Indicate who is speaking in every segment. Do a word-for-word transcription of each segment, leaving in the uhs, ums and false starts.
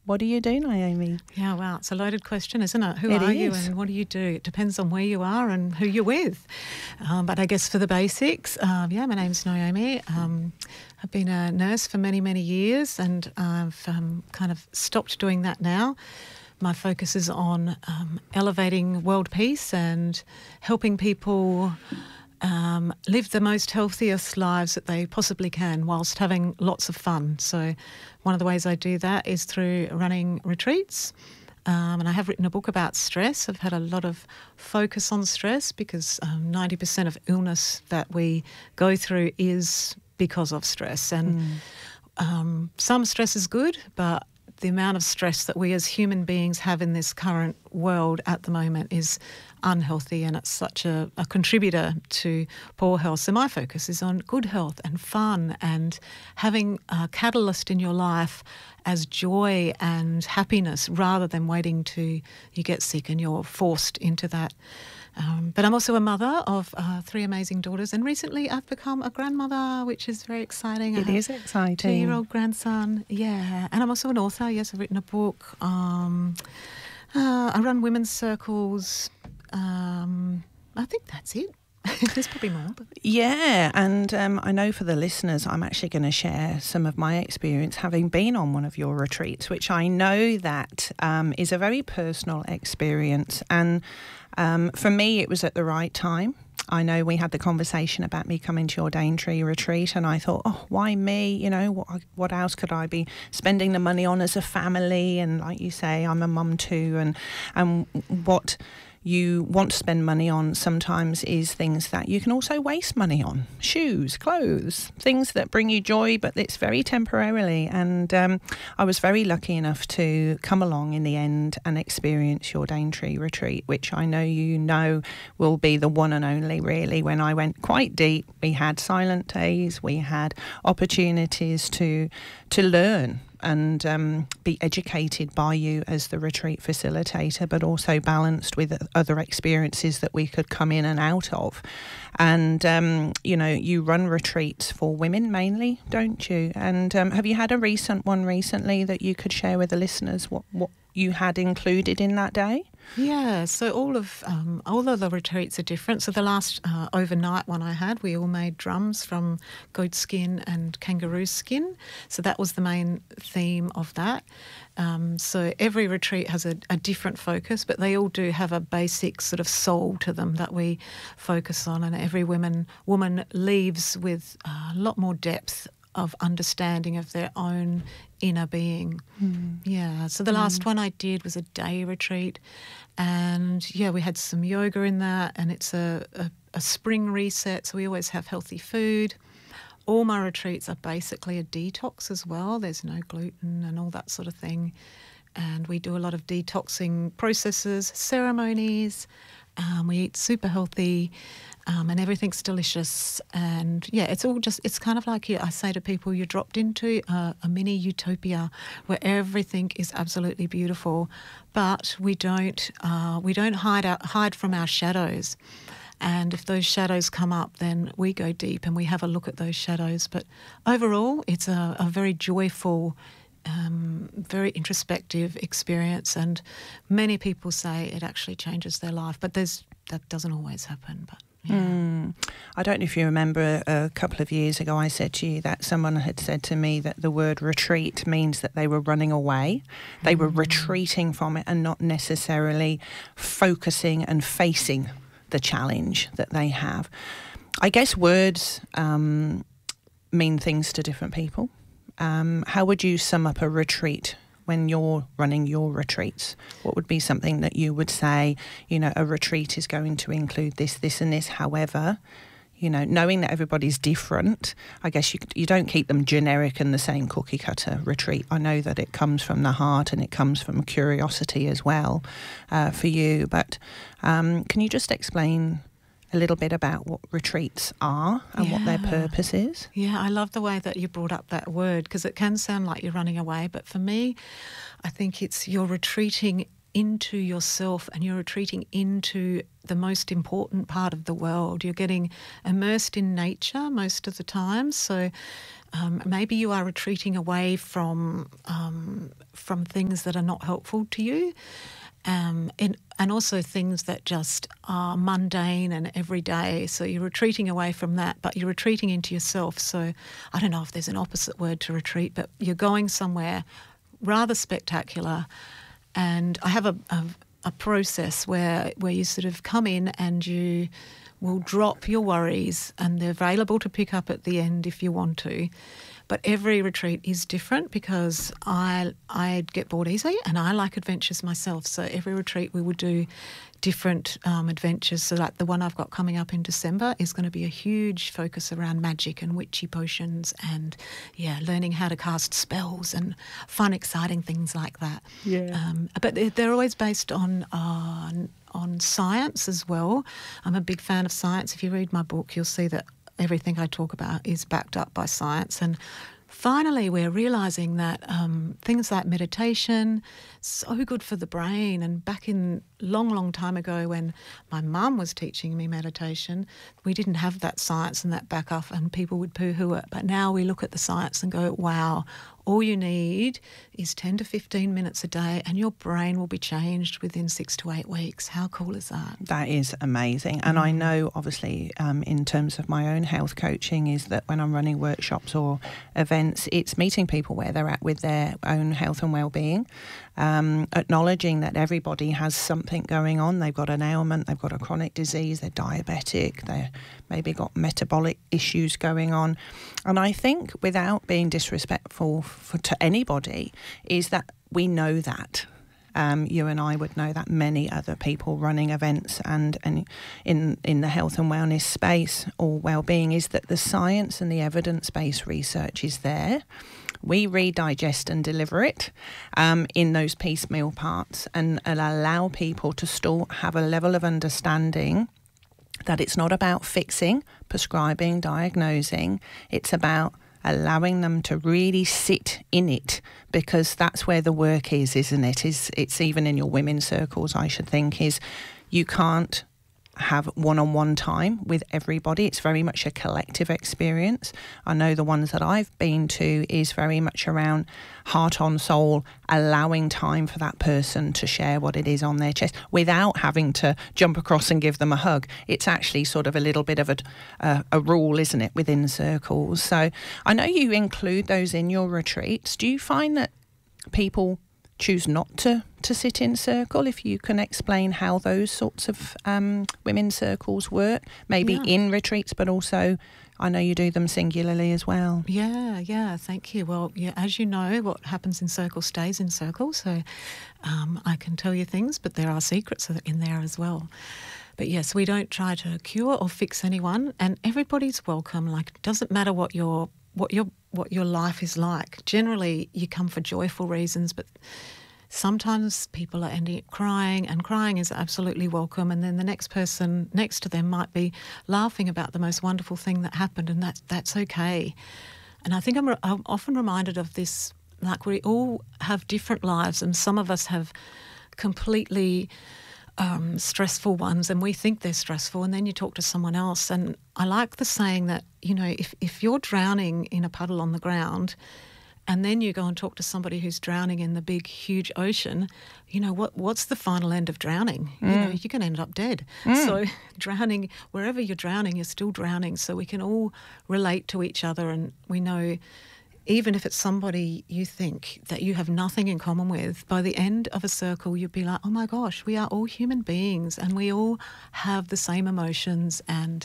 Speaker 1: what do you do, Naomi?
Speaker 2: Yeah, wow, it's a loaded question, isn't it? Who
Speaker 1: It
Speaker 2: are you
Speaker 1: is.
Speaker 2: and what do you do? It depends on where you are and who you're with. Um, but I guess for the basics, um, yeah, my name's Naomi. Um, I've been a nurse for many, many years, and I've um, kind of stopped doing that now. My focus is on um, elevating world peace and helping people um, live the most healthiest lives that they possibly can whilst having lots of fun. So one of the ways I do that is through running retreats. Um, and I have written a book about stress. I've had a lot of focus on stress because um, ninety percent of illness that we go through is because of stress. And mm. um, some stress is good, but the amount of stress that we as human beings have in this current world at the moment is unhealthy, and it's such a, a contributor to poor health. So my focus is on good health and fun and having a catalyst in your life as joy and happiness rather than waiting to you get sick and you're forced into that. Um, but I'm also a mother of uh, three amazing daughters, and recently I've become a grandmother, which is very exciting.
Speaker 1: It is exciting.
Speaker 2: Two-year-old grandson, yeah. And I'm also an author. Yes, I've written a book. Um, uh, I run women's circles. Um, I think that's it. There's probably more. But.
Speaker 1: Yeah, and um, I know for the listeners, I'm actually going to share some of my experience having been on one of your retreats, which I know that um, is a very personal experience. And um, for me, it was at the right time. I know we had the conversation about me coming to your Daintree retreat, and I thought, oh, why me? You know, what, what else could I be spending the money on as a family? And like you say, I'm a mum too, and and what you want to spend money on sometimes is things that you can also waste money on. Shoes, clothes, things that bring you joy, but it's very temporarily. And um, I was very lucky enough to come along in the end and experience your Daintree retreat, which I know you know will be the one and only, really. When I went quite deep, we had silent days, we had opportunities to to learn and um, be educated by you as the retreat facilitator, but also balanced with other experiences that we could come in and out of. And, um, you know, you run retreats for women mainly, don't you? And um, have you had a recent one recently that you could share with the listeners what, what you had included in that day?
Speaker 2: Yeah, so all of um, all of the retreats are different. So the last uh, overnight one I had, we all made drums from goat skin and kangaroo skin. So that was the main theme of that. Um, so every retreat has a, a different focus, but they all do have a basic sort of soul to them that we focus on, and every woman woman leaves with a lot more depth of understanding of their own inner being. Mm. Yeah, so the last mm. one I did was a day retreat, and yeah, we had some yoga in that, and it's a, a, a spring reset, so we always have healthy food. All my retreats are basically a detox as well. There's no gluten and all that sort of thing, and we do a lot of detoxing processes, ceremonies. Um, we eat super healthy, um, and everything's delicious. And yeah, it's all just, it's kind of like, I say to people, you're dropped into a, a mini utopia where everything is absolutely beautiful, but we don't, uh, we don't hide out, hide from our shadows. And if those shadows come up, then we go deep and we have a look at those shadows. But overall, it's a, a very joyful, Um, very introspective experience, and many people say it actually changes their life, but there's that doesn't always happen. But yeah.
Speaker 1: Mm. I don't know if you remember a couple of years ago I said to you that someone had said to me that the word retreat means that they were running away. They mm. were retreating from it and not necessarily focusing and facing the challenge that they have. I guess words um, mean things to different people. Um, how would you sum up a retreat when you're running your retreats? What would be something that you would say, you know, a retreat is going to include this, this and this. However, you know, knowing that everybody's different, I guess you you don't keep them generic and the same cookie cutter retreat. I know that it comes from the heart and it comes from curiosity as well uh, for you. But um, can you just explain a little bit about what retreats are and yeah. what their purpose is?
Speaker 2: Yeah, I love the way that you brought up that word, because it can sound like you're running away, but for me, I think it's you're retreating into yourself and you're retreating into the most important part of the world. You're getting immersed in nature most of the time. So um, maybe you are retreating away from um, from things that are not helpful to you. Um, and, and also things that just are mundane and everyday. So you're retreating away from that, but you're retreating into yourself. So I don't know if there's an opposite word to retreat, but you're going somewhere rather spectacular. And I have a, a, a process where where you sort of come in and you will drop your worries, and they're available to pick up at the end if you want to. But every retreat is different because I I get bored easily and I like adventures myself. So every retreat we would do different um, adventures. So like the one I've got coming up in December is going to be a huge focus around magic and witchy potions and, yeah, learning how to cast spells and fun, exciting things like that.
Speaker 1: Yeah.
Speaker 2: Um, but they're, they're always based on... Uh, on science as well. I'm a big fan of science. If you read my book, you'll see that everything I talk about is backed up by science. And finally, we're realising that um, things like meditation, so good for the brain. And back in long, long time ago when my mum was teaching me meditation, we didn't have that science and that backup and people would poo-hoo it. But now we look at the science and go, wow, all you need is ten to fifteen minutes a day and your brain will be changed within six to eight weeks. How cool is that?
Speaker 1: That is amazing. And mm. I know, obviously, um, in terms of my own health coaching, is that when I'm running workshops or events, it's meeting people where they're at with their own health and well-being, um, acknowledging that everybody has something going on. They've got an ailment, they've got a chronic disease, they're diabetic, they've maybe got metabolic issues going on. And I think, without being disrespectful for to anybody, is that we know that. Um, you and I would know that, many other people running events and, and in in the health and wellness space or well-being, is that the science and the evidence-based research is there. We redigest and deliver it um, in those piecemeal parts and, and allow people to still have a level of understanding that it's not about fixing, prescribing, diagnosing. It's about allowing them to really sit in it, because that's where the work is, isn't it? Is it's even in your women's circles, I should think, is you can't have one-on-one time with everybody. It's very much a collective experience. I know the ones that I've been to is very much around heart on soul, allowing time for that person to share what it is on their chest without having to jump across and give them a hug. It's actually sort of a little bit of a, a, a rule, isn't it, within circles. So I know you include those in your retreats. Do you find that people choose not to, to sit in circle? If you can explain how those sorts of um, women's circles work, maybe yeah. in retreats, but also I know you do them singularly as well.
Speaker 2: Yeah, yeah, thank you. Well, yeah, as you know, what happens in circle stays in circle. So um, I can tell you things, but there are secrets in there as well. But yes, we don't try to cure or fix anyone, and everybody's welcome. Like, it doesn't matter what your what your what your life is like. Generally, you come for joyful reasons, but sometimes people are ending up crying, and crying is absolutely welcome. And then the next person next to them might be laughing about the most wonderful thing that happened, and that's that's okay. And I think I'm, re- I'm often reminded of this, like we all have different lives, and some of us have completely Um, stressful ones, and we think they're stressful, and then you talk to someone else. And I like the saying that, you know, if, if you're drowning in a puddle on the ground and then you go and talk to somebody who's drowning in the big, huge ocean, you know, what what's the final end of drowning? Mm. You know, you're going to end up dead. Mm. So drowning, wherever you're drowning, you're still drowning. So we can all relate to each other, and we know, even if it's somebody you think that you have nothing in common with, by the end of a circle, you'd be like, oh my gosh, we are all human beings and we all have the same emotions. And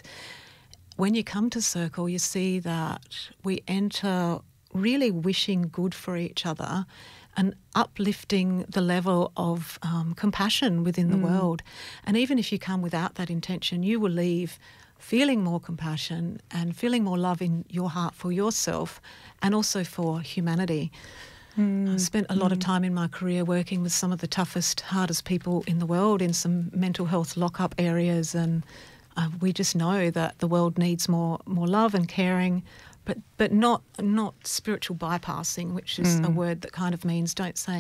Speaker 2: when you come to circle, you see that we enter really wishing good for each other and uplifting the level of um, compassion within the mm. world. And even if you come without that intention, you will leave feeling more compassion and feeling more love in your heart for yourself and also for humanity. Mm. I've spent a lot mm. of time in my career working with some of the toughest, hardest people in the world in some mental health lock-up areas, and uh, we just know that the world needs more more love and caring, but but not not spiritual bypassing, which is mm. a word that kind of means don't saying it,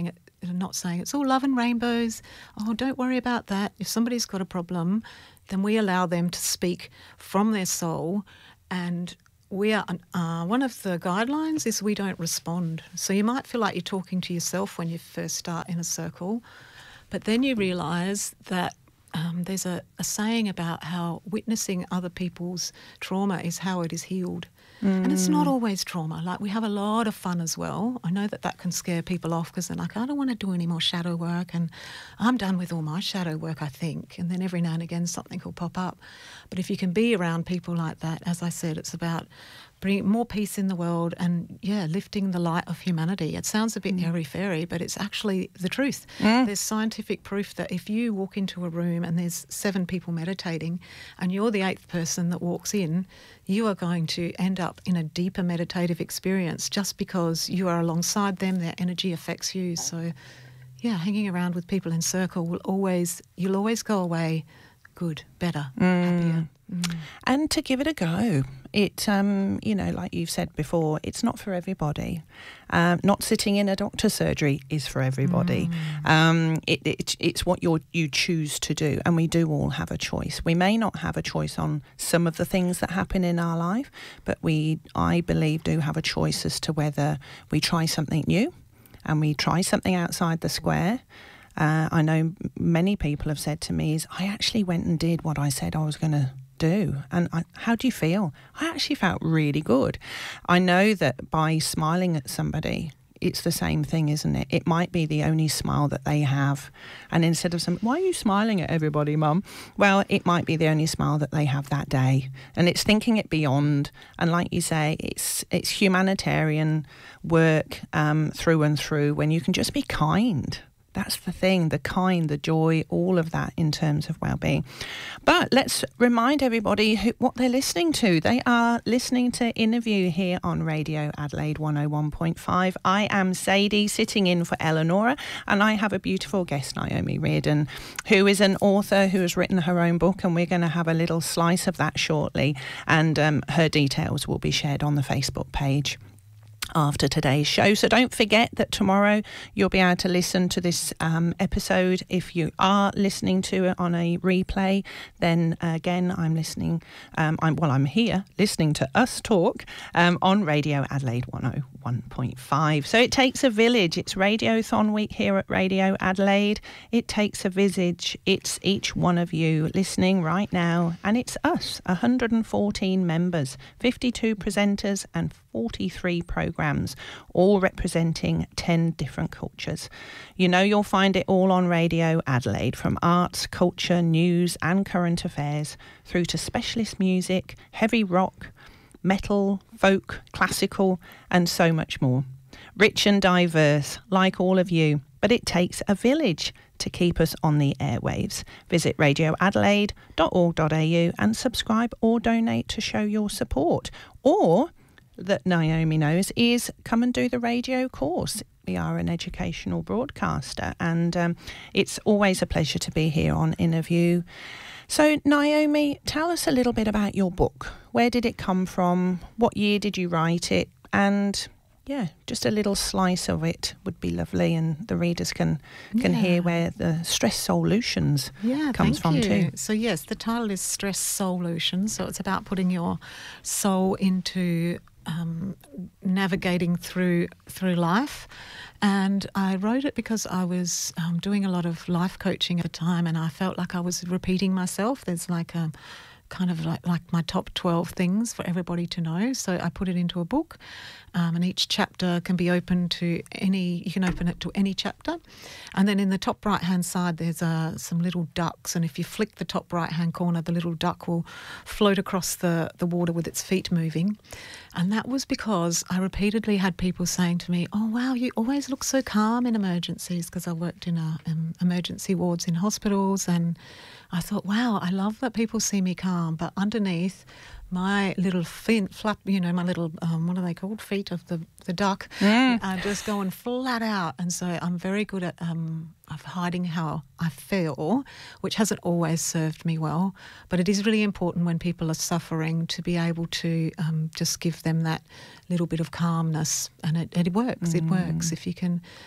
Speaker 2: not saying it's all love and rainbows. Oh, don't worry about that. If somebody's got a problem, then we allow them to speak from their soul, and we are uh, one of the guidelines is we don't respond. So you might feel like you're talking to yourself when you first start in a circle, but then you realise that um, there's a, a saying about how witnessing other people's trauma is how it is healed. Mm. And it's not always trauma. Like, we have a lot of fun as well. I know that that can scare people off because they're like, I don't want to do any more shadow work, and I'm done with all my shadow work, I think. And then every now and again something will pop up. But if you can be around people like that, as I said, it's about bringing more peace in the world and, yeah, lifting the light of humanity. It sounds a bit mm. airy-fairy, but it's actually the truth. Mm. There's scientific proof that if you walk into a room and there's seven people meditating and you're the eighth person that walks in, you are going to end up in a deeper meditative experience just because you are alongside them, their energy affects you. So, yeah, hanging around with people in circle will always, you'll always go away good, better, mm. happier. Mm.
Speaker 1: And to give it a go. It, um, you know, like you've said before, it's not for everybody. Um, not sitting in a doctor's surgery is for everybody. Mm. Um, it, it, it's what you you choose to do, and we do all have a choice. We may not have a choice on some of the things that happen in our life, but we, I believe, do have a choice as to whether we try something new and we try something outside the square. Uh, I know many people have said to me, is I actually went and did what I said I was going to do. And I, how do you feel? I actually felt really good. I know that by smiling at somebody, it's the same thing, isn't it? It might be the only smile that they have. And instead of saying, why are you smiling at everybody, Mum? Well, it might be the only smile that they have that day. And it's thinking it beyond. And like you say, it's it's humanitarian work um, through and through, when you can just be kind. That's the thing, the kind, the joy, all of that in terms of well-being. But let's remind everybody who, what they're listening to. They are listening to Interview here on Radio Adelaide one oh one point five. I am Sadie, sitting in for Eleonora, and I have a beautiful guest, Naomi Reardon, who is an author who has written her own book, and we're going to have a little slice of that shortly, and um, her details will be shared on the Facebook page after today's show. So don't forget that tomorrow you'll be able to listen to this um, episode. If you are listening to it on a replay, then uh, again, I'm listening, um, I'm, well, I'm here listening to us talk um, on Radio Adelaide one oh one point five. So it takes a village. It's Radiothon week here at Radio Adelaide. It takes a village. It's each one of you listening right now, and it's us, one hundred fourteen members, fifty-two presenters and forty-three programs, all representing ten different cultures. You know, you'll find it all on Radio Adelaide, from arts, culture, news and current affairs, through to specialist music, heavy rock, metal, folk, classical and so much more. Rich and diverse, like all of you, but it takes a village to keep us on the airwaves. Visit radio adelaide dot org dot a u and subscribe or donate to show your support. Or, that Naomi knows, is come and do the radio course. We are an educational broadcaster, and um, it's always a pleasure to be here on Interview. So, Naomi, tell us a little bit about your book. Where did it come from? What year did you write it? And yeah, just a little slice of it would be lovely, and the readers can can yeah. hear where the Stress Solutions yeah, comes from
Speaker 2: you.
Speaker 1: too.
Speaker 2: So yes, the title is Stress Solutions. So it's about putting your soul into um, navigating through through life. And I wrote it because I was um, doing a lot of life coaching at the time, and I felt like I was repeating myself. There's like a kind of like, like my top twelve things for everybody to know. So I put it into a book, um, and each chapter can be open to any, you can open it to any chapter. And then in the top right-hand side, there's uh, some little ducks. And if you flick the top right-hand corner, the little duck will float across the, the water with its feet moving. And that was because I repeatedly had people saying to me, oh, wow, you always look so calm in emergencies, because I worked in a, um, emergency wards in hospitals, and I thought, wow, I love that people see me calm, but underneath my little fin, flap, you know, my little, um, what are they called, feet of the, the duck, mm. are just going flat out. And so I'm very good at um, of hiding how I feel, which hasn't always served me well. But it is really important when people are suffering to be able to um, just give them that little bit of calmness. And it, it works, mm. it works. If you can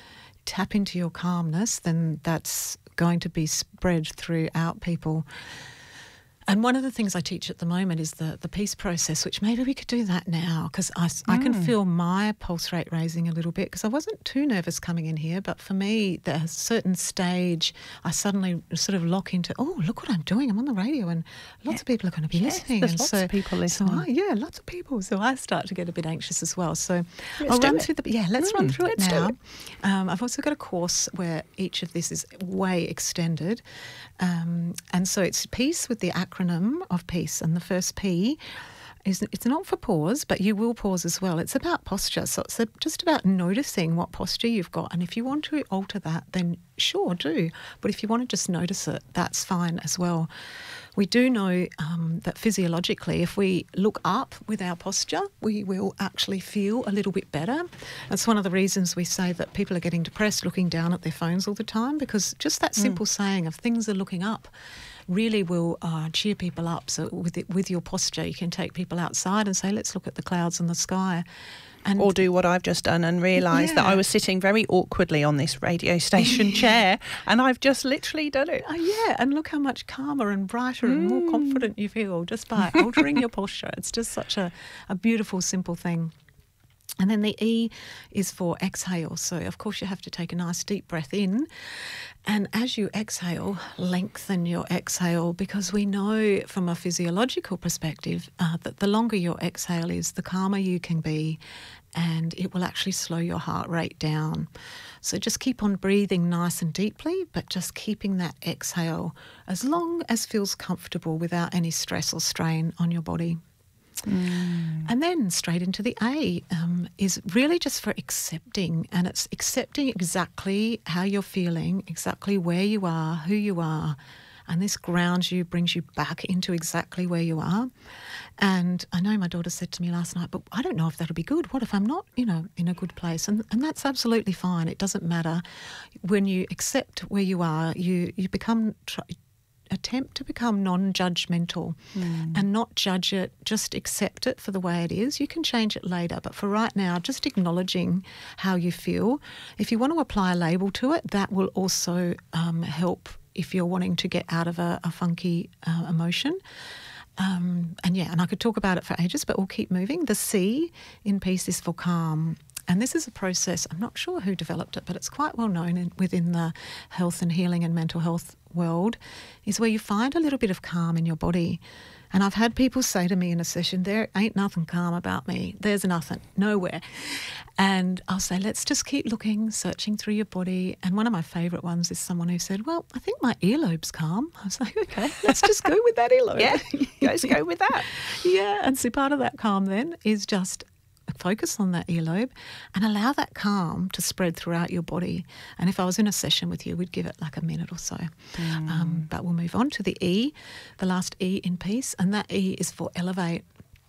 Speaker 2: tap into your calmness, then that's going to be spread throughout people. And one of the things I teach at the moment is the, the peace process, which maybe we could do that now, because I, mm. I can feel my pulse rate raising a little bit, because I wasn't too nervous coming in here, but for me, at a certain stage, I suddenly sort of lock into, oh, look what I'm doing. I'm on the radio and lots
Speaker 1: yeah.
Speaker 2: of people are going to be
Speaker 1: yes,
Speaker 2: listening.
Speaker 1: There's
Speaker 2: and
Speaker 1: lots
Speaker 2: so,
Speaker 1: of people listening.
Speaker 2: So I, yeah, lots of people. So I start to get a bit anxious as well. So
Speaker 1: let's
Speaker 2: I'll
Speaker 1: do
Speaker 2: run
Speaker 1: it.
Speaker 2: through the, yeah, let's
Speaker 1: mm,
Speaker 2: run through it now.
Speaker 1: It.
Speaker 2: Um, I've also got a course where each of this is way extended. Um, and so it's peace with the acronym of peace. And the first P is, it's not for pause, but you will pause as well. It's about posture. So it's just about noticing what posture you've got. And if you want to alter that, then sure, do. But if you want to just notice it, that's fine as well. We do know um, that physiologically, if we look up with our posture, we will actually feel a little bit better. That's one of the reasons we say that people are getting depressed looking down at their phones all the time, because just that simple mm. saying of things are looking up really will uh, cheer people up. So with it, with your posture, you can take people outside and say, let's look at the clouds and the sky. And
Speaker 1: or do what I've just done and realise yeah. that I was sitting very awkwardly on this radio station chair, and I've just literally done it.
Speaker 2: Oh, yeah, and look how much calmer and brighter mm. and more confident you feel just by altering your posture. It's just such a, a beautiful, simple thing. And then the E is for exhale. So, of course, you have to take a nice deep breath in. And as you exhale, lengthen your exhale, because we know from a physiological perspective uh, that the longer your exhale is, the calmer you can be, and it will actually slow your heart rate down. So just keep on breathing nice and deeply, but just keeping that exhale as long as feels comfortable without any stress or strain on your body. Mm. And then straight into the A um, is really just for accepting, and it's accepting exactly how you're feeling, exactly where you are, who you are, and this grounds you, brings you back into exactly where you are. And I know my daughter said to me last night, but I don't know if that'll be good. What if I'm not, you know, in a good place? And and that's absolutely fine. It doesn't matter. When you accept where you are, you you become. Tr- attempt to become non-judgmental mm. and not judge it, just accept it for the way it is. You can change it later, but for right now, just acknowledging how you feel. If you want to apply a label to it, that will also um, help if you're wanting to get out of a, a funky uh, emotion. Um, and yeah, and I could talk about it for ages, but we'll keep moving. The C in peace is for calm. And this is a process, I'm not sure who developed it, but it's quite well known in, within the health and healing and mental health world, is where you find a little bit of calm in your body. And I've had people say to me in a session, there ain't nothing calm about me. There's nothing, nowhere. And I'll say, let's just keep looking, searching through your body. And one of my favourite ones is someone who said, well, I think my earlobe's calm. I was like, okay, let's just go with that earlobe.
Speaker 1: Yeah, let's go with that.
Speaker 2: Yeah, and so part of that calm then is just focus on that earlobe and allow that calm to spread throughout your body. And if I was in a session with you, we'd give it like a minute or so. Mm. Um, but we'll move on to the E, the last E in peace, and that E is for elevate.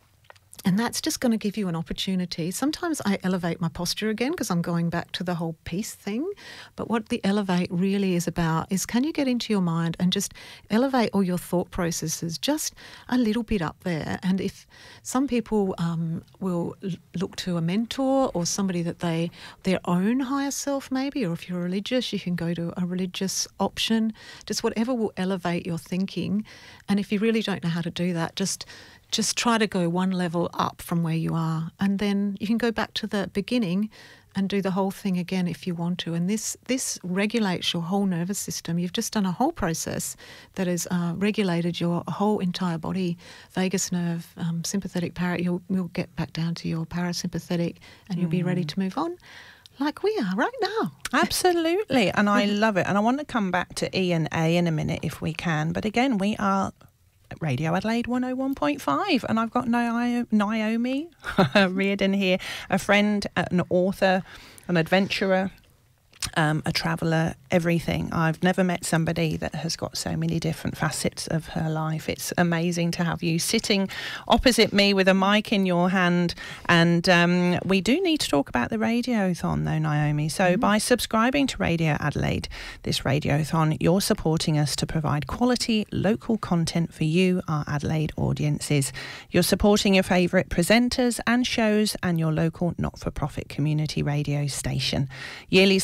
Speaker 2: And that's just going to give you an opportunity. Sometimes I elevate my posture again because I'm going back to the whole peace thing. But what the elevate really is about is, can you get into your mind and just elevate all your thought processes just a little bit up there? And if some people um, will l- look to a mentor or somebody that they, their own higher self maybe, or if you're religious, you can go to a religious option, just whatever will elevate your thinking. And if you really don't know how to do that, just Just try to go one level up from where you are, and then you can go back to the beginning and do the whole thing again if you want to. And this this regulates your whole nervous system. You've just done a whole process that has uh, regulated your whole entire body, vagus nerve, um, sympathetic, para. You'll, you'll get back down to your parasympathetic, and you'll mm. be ready to move on. Like we are right now.
Speaker 1: Absolutely, and I love it. And I want to come back to E and A in a minute if we can. But again, we are Radio Adelaide one oh one point five, and I've got Naomi Reardon here, a friend, an author, an adventurer, um, a traveller, everything. I've never met somebody that has got so many different facets of her life. It's amazing to have you sitting opposite me with a mic in your hand. And um, we do need to talk about the Radiothon though, Naomi. So mm-hmm. by subscribing to Radio Adelaide, this Radiothon, you're supporting us to provide quality local content for you, our Adelaide audiences. You're supporting your favourite presenters and shows and your local not-for-profit community radio station. Yearly subscription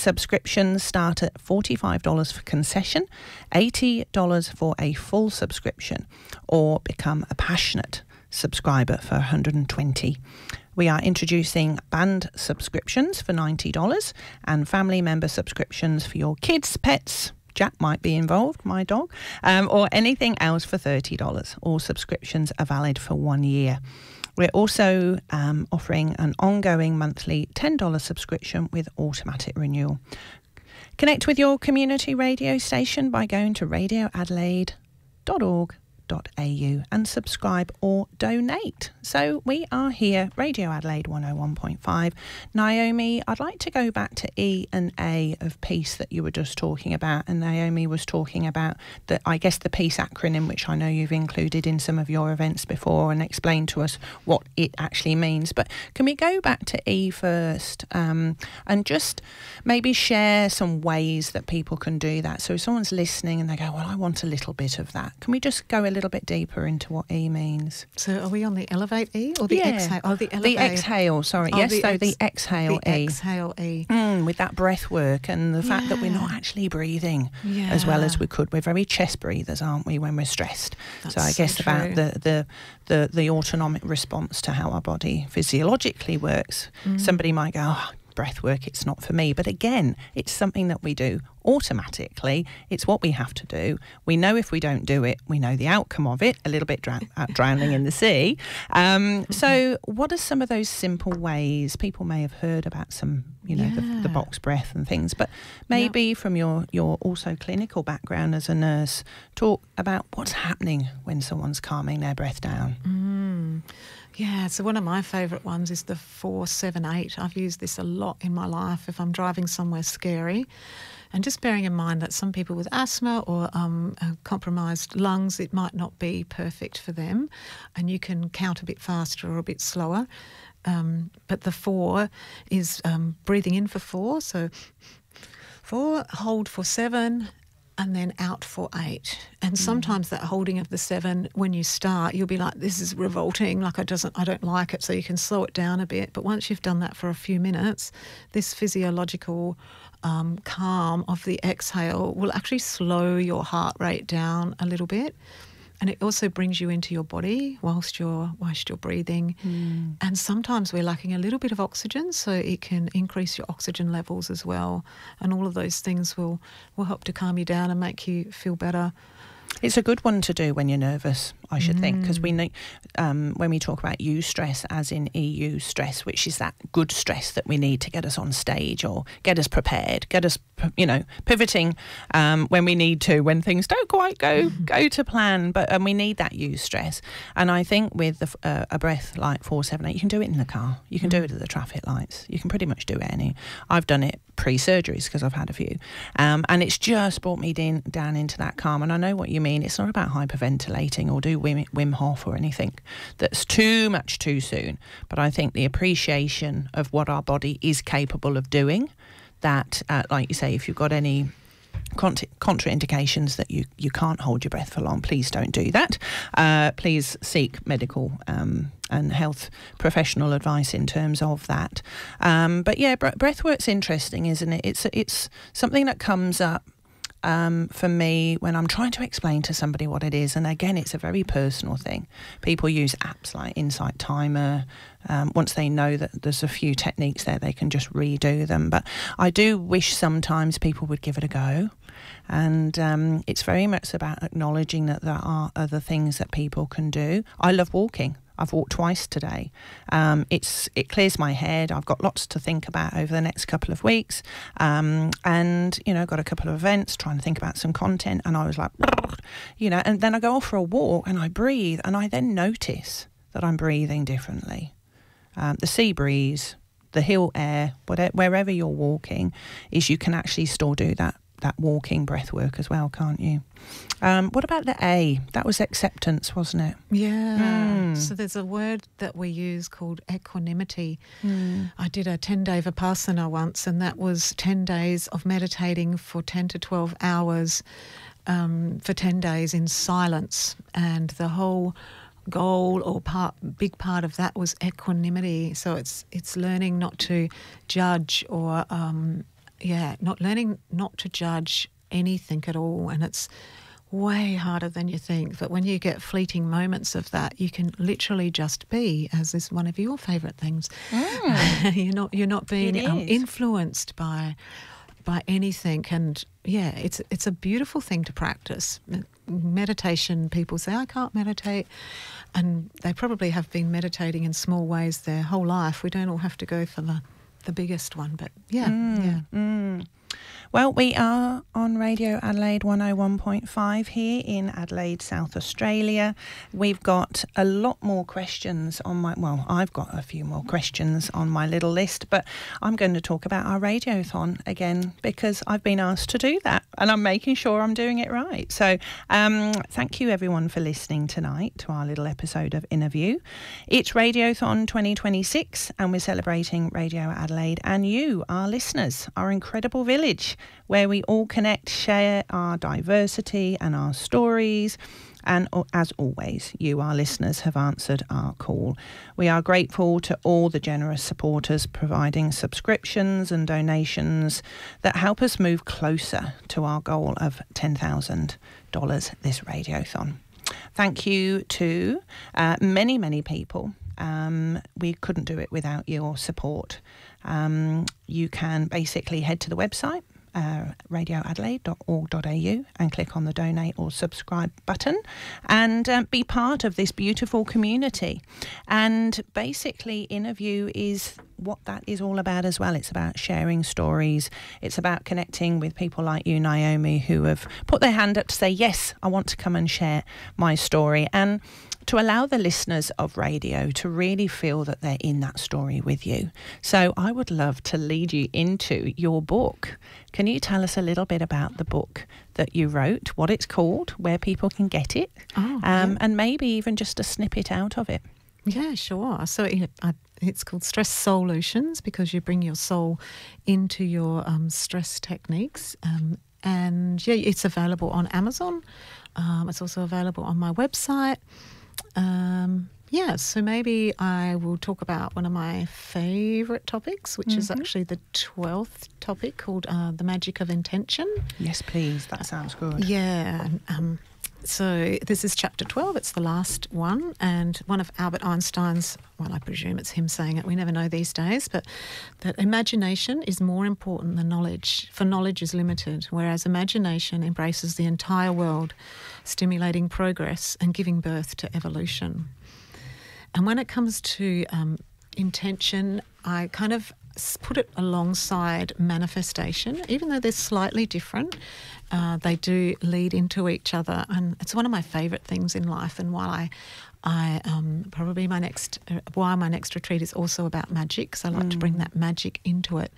Speaker 1: Subscriptions start at forty-five dollars for concession, eighty dollars for a full subscription, or become a passionate subscriber for one hundred twenty dollars. We are introducing band subscriptions for ninety dollars and family member subscriptions for your kids, pets, Jack might be involved, my dog, um, or anything else for thirty dollars. All subscriptions are valid for one year. We're also um, offering an ongoing monthly ten dollars subscription with automatic renewal. Connect with your community radio station by going to radio adelaide dot org dot a u and subscribe or donate. So we are here, Radio Adelaide one oh one point five. Naomi, I'd like to go back to E and A of peace that you were just talking about, and Naomi was talking about the, I guess, the peace acronym, which I know you've included in some of your events before, and explained to us what it actually means. But can we go back to E first, um, and just maybe share some ways that people can do that? So if someone's listening and they go, well, I want a little bit of that, can we just go a little bit deeper into what E means?
Speaker 2: So are we on the elevate E or the
Speaker 1: yeah.
Speaker 2: exhale? Oh, the elevate.
Speaker 1: The exhale, sorry.
Speaker 2: Oh,
Speaker 1: yes,
Speaker 2: the
Speaker 1: so
Speaker 2: ex-
Speaker 1: the exhale
Speaker 2: the
Speaker 1: E.
Speaker 2: exhale E.
Speaker 1: Mm, with that breath work and the fact
Speaker 2: yeah.
Speaker 1: that we're not actually breathing
Speaker 2: yeah.
Speaker 1: as well as we could. We're very chest breathers, aren't we, when we're stressed?
Speaker 2: That's
Speaker 1: so I guess
Speaker 2: so
Speaker 1: about
Speaker 2: true.
Speaker 1: the, the, the, the autonomic response to how our body physiologically works.
Speaker 2: Mm.
Speaker 1: Somebody might go, oh, breath work, it's not for me. But again, it's something that we do automatically. It's what we have to do. We know if we don't do it, we know the outcome of it, a little bit drown- uh, drowning in the sea. Um, so what are some of those simple ways? People may have heard about some, you know,
Speaker 2: yeah.
Speaker 1: the, the box breath and things, but maybe
Speaker 2: yep.
Speaker 1: from your, your also clinical background as a nurse, talk about what's happening when someone's calming their breath down.
Speaker 2: Mm. Yeah, so one of my favourite ones is the four seven eight. I've used this a lot in my life if I'm driving somewhere scary. And just bearing in mind that some people with asthma or um, uh, compromised lungs, it might not be perfect for them. And you can count a bit faster or a bit slower. Um, but the four is um, breathing in for four. So four, hold for seven, and then out for eight. And sometimes that holding of the seven, when you start, you'll be like, this is revolting, like I doesn't I don't like it, so you can slow it down a bit. But once you've done that for a few minutes, this physiological um, calm of the exhale will actually slow your heart rate down a little bit. And it also brings you into your body whilst you're whilst you're breathing. Mm. And sometimes we're lacking a little bit of oxygen, so it can increase your oxygen levels as well. And all of those things will, will help to calm you down and make you feel better.
Speaker 1: It's a good one to do when you're nervous, I should mm. think, because we know um, when we talk about eustress, as in E U stress, which is that good stress that we need to get us on stage or get us prepared, get us, you know, pivoting um, when we need to, when things don't quite go mm. go to plan. But and we need that eustress. And I think with the, uh, a breath like four seven eight, you can do it in the car, you can mm. do it at the traffic lights, you can pretty much do it any. I've done it pre-surgeries because I've had a few, um, and it's just brought me in, down into that calm. And I know what you mean. It's not about hyperventilating or do Wim, Wim Hof or anything that's too much too soon. But I think the appreciation of what our body is capable of doing, that, uh, like you say, if you've got any Contra- contraindications that you, you can't hold your breath for long, please don't do that. Uh, please seek medical um, and health professional advice in terms of that. Um, but yeah, breathwork's interesting, isn't it? It's it's something that comes up Um, for me when I'm trying to explain to somebody what it is. And again, it's a very personal thing. People use apps like Insight Timer. Um, once they know that there's a few techniques there, they can just redo them. But I do wish sometimes people would give it a go. And um, it's very much about acknowledging that there are other things that people can do. I love walking. I've walked twice today. Um, it's it clears my head. I've got lots to think about over the next couple of weeks, um, and you know, got a couple of events, trying to think about some content. And I was like, you know, and then I go off for a walk and I breathe, and I then notice that I'm breathing differently. Um, the sea breeze, the hill air, whatever, wherever you're walking, is you can actually still do that. that walking breath work as well, can't you? Um, what about the A? That was acceptance, wasn't it?
Speaker 2: Yeah.
Speaker 1: Mm.
Speaker 2: So there's a word that we use called equanimity.
Speaker 1: Mm.
Speaker 2: I did a ten-day Vipassana once, and that was ten days of meditating for ten to twelve hours um, for ten days in silence. And the whole goal or part, big part of that was equanimity. So it's it's learning not to judge or um, yeah, not learning not to judge anything at all. And it's way harder than you think. But when you get fleeting moments of that, you can literally just be, as is one of your favourite things. Mm. you're not you're not being um, influenced by by anything. And yeah, it's it's a beautiful thing to practice. Meditation, people say, I can't meditate. And they probably have been meditating in small ways their whole life. We don't all have to go for the, the biggest one. But yeah, mm. yeah.
Speaker 1: Mm. Well, we are on Radio Adelaide one oh one point five here in Adelaide, South Australia. We've got a lot more questions on my, well, I've got a few more questions on my little list, but I'm going to talk about our radiothon again because I've been asked to do that and I'm making sure I'm doing it right. So um, thank you everyone for listening tonight to our little episode of Interview. It's Radiothon twenty twenty-six and we're celebrating Radio Adelaide and you, our listeners, our incredible village, where we all connect, share our diversity and our stories. And as always, you, our listeners, have answered our call. We are grateful to all the generous supporters providing subscriptions and donations that help us move closer to our goal of ten thousand dollars this radiothon. Thank you to uh, many, many people. Um, we couldn't do it without your support. Um, you can basically head to the website, Uh, radio adelaide dot org dot a u and click on the donate or subscribe button and um, be part of this beautiful community. And basically Interview is what that is all about as well. It's about sharing stories. It's about connecting with people like you, Naomi, who have put their hand up to say, yes, I want to come and share my story, and to allow the listeners of radio to really feel that they're in that story with you. So I would love to lead you into your book. Can you tell us a little bit about the book that you wrote, what it's called, where people can get it,
Speaker 2: oh,
Speaker 1: um,
Speaker 2: yeah.
Speaker 1: and maybe even just a snippet out of it?
Speaker 2: Yeah, sure. So it, I, it's called Stress Solutions because you bring your soul into your um, stress techniques. Um, and yeah, it's available on Amazon. Um, it's also available on my website. Um, yeah, so maybe I will talk about one of my favourite topics, which mm-hmm. is actually the twelfth topic called uh, The Magic of Intention.
Speaker 1: Yes, please. That sounds good.
Speaker 2: Yeah. Um, so this is chapter twelve. It's the last one. And one of Albert Einstein's, well, I presume it's him saying it, we never know these days, but that imagination is more important than knowledge, for knowledge is limited, whereas imagination embraces the entire world, stimulating progress and giving birth to evolution. And when it comes to um, intention, I kind of put it alongside manifestation, even though they're slightly different. Uh, they do lead into each other, and it's one of my favourite things in life. And while I, I um, probably my next, uh, why my next retreat is also about magic, because I like mm. to bring that magic into it,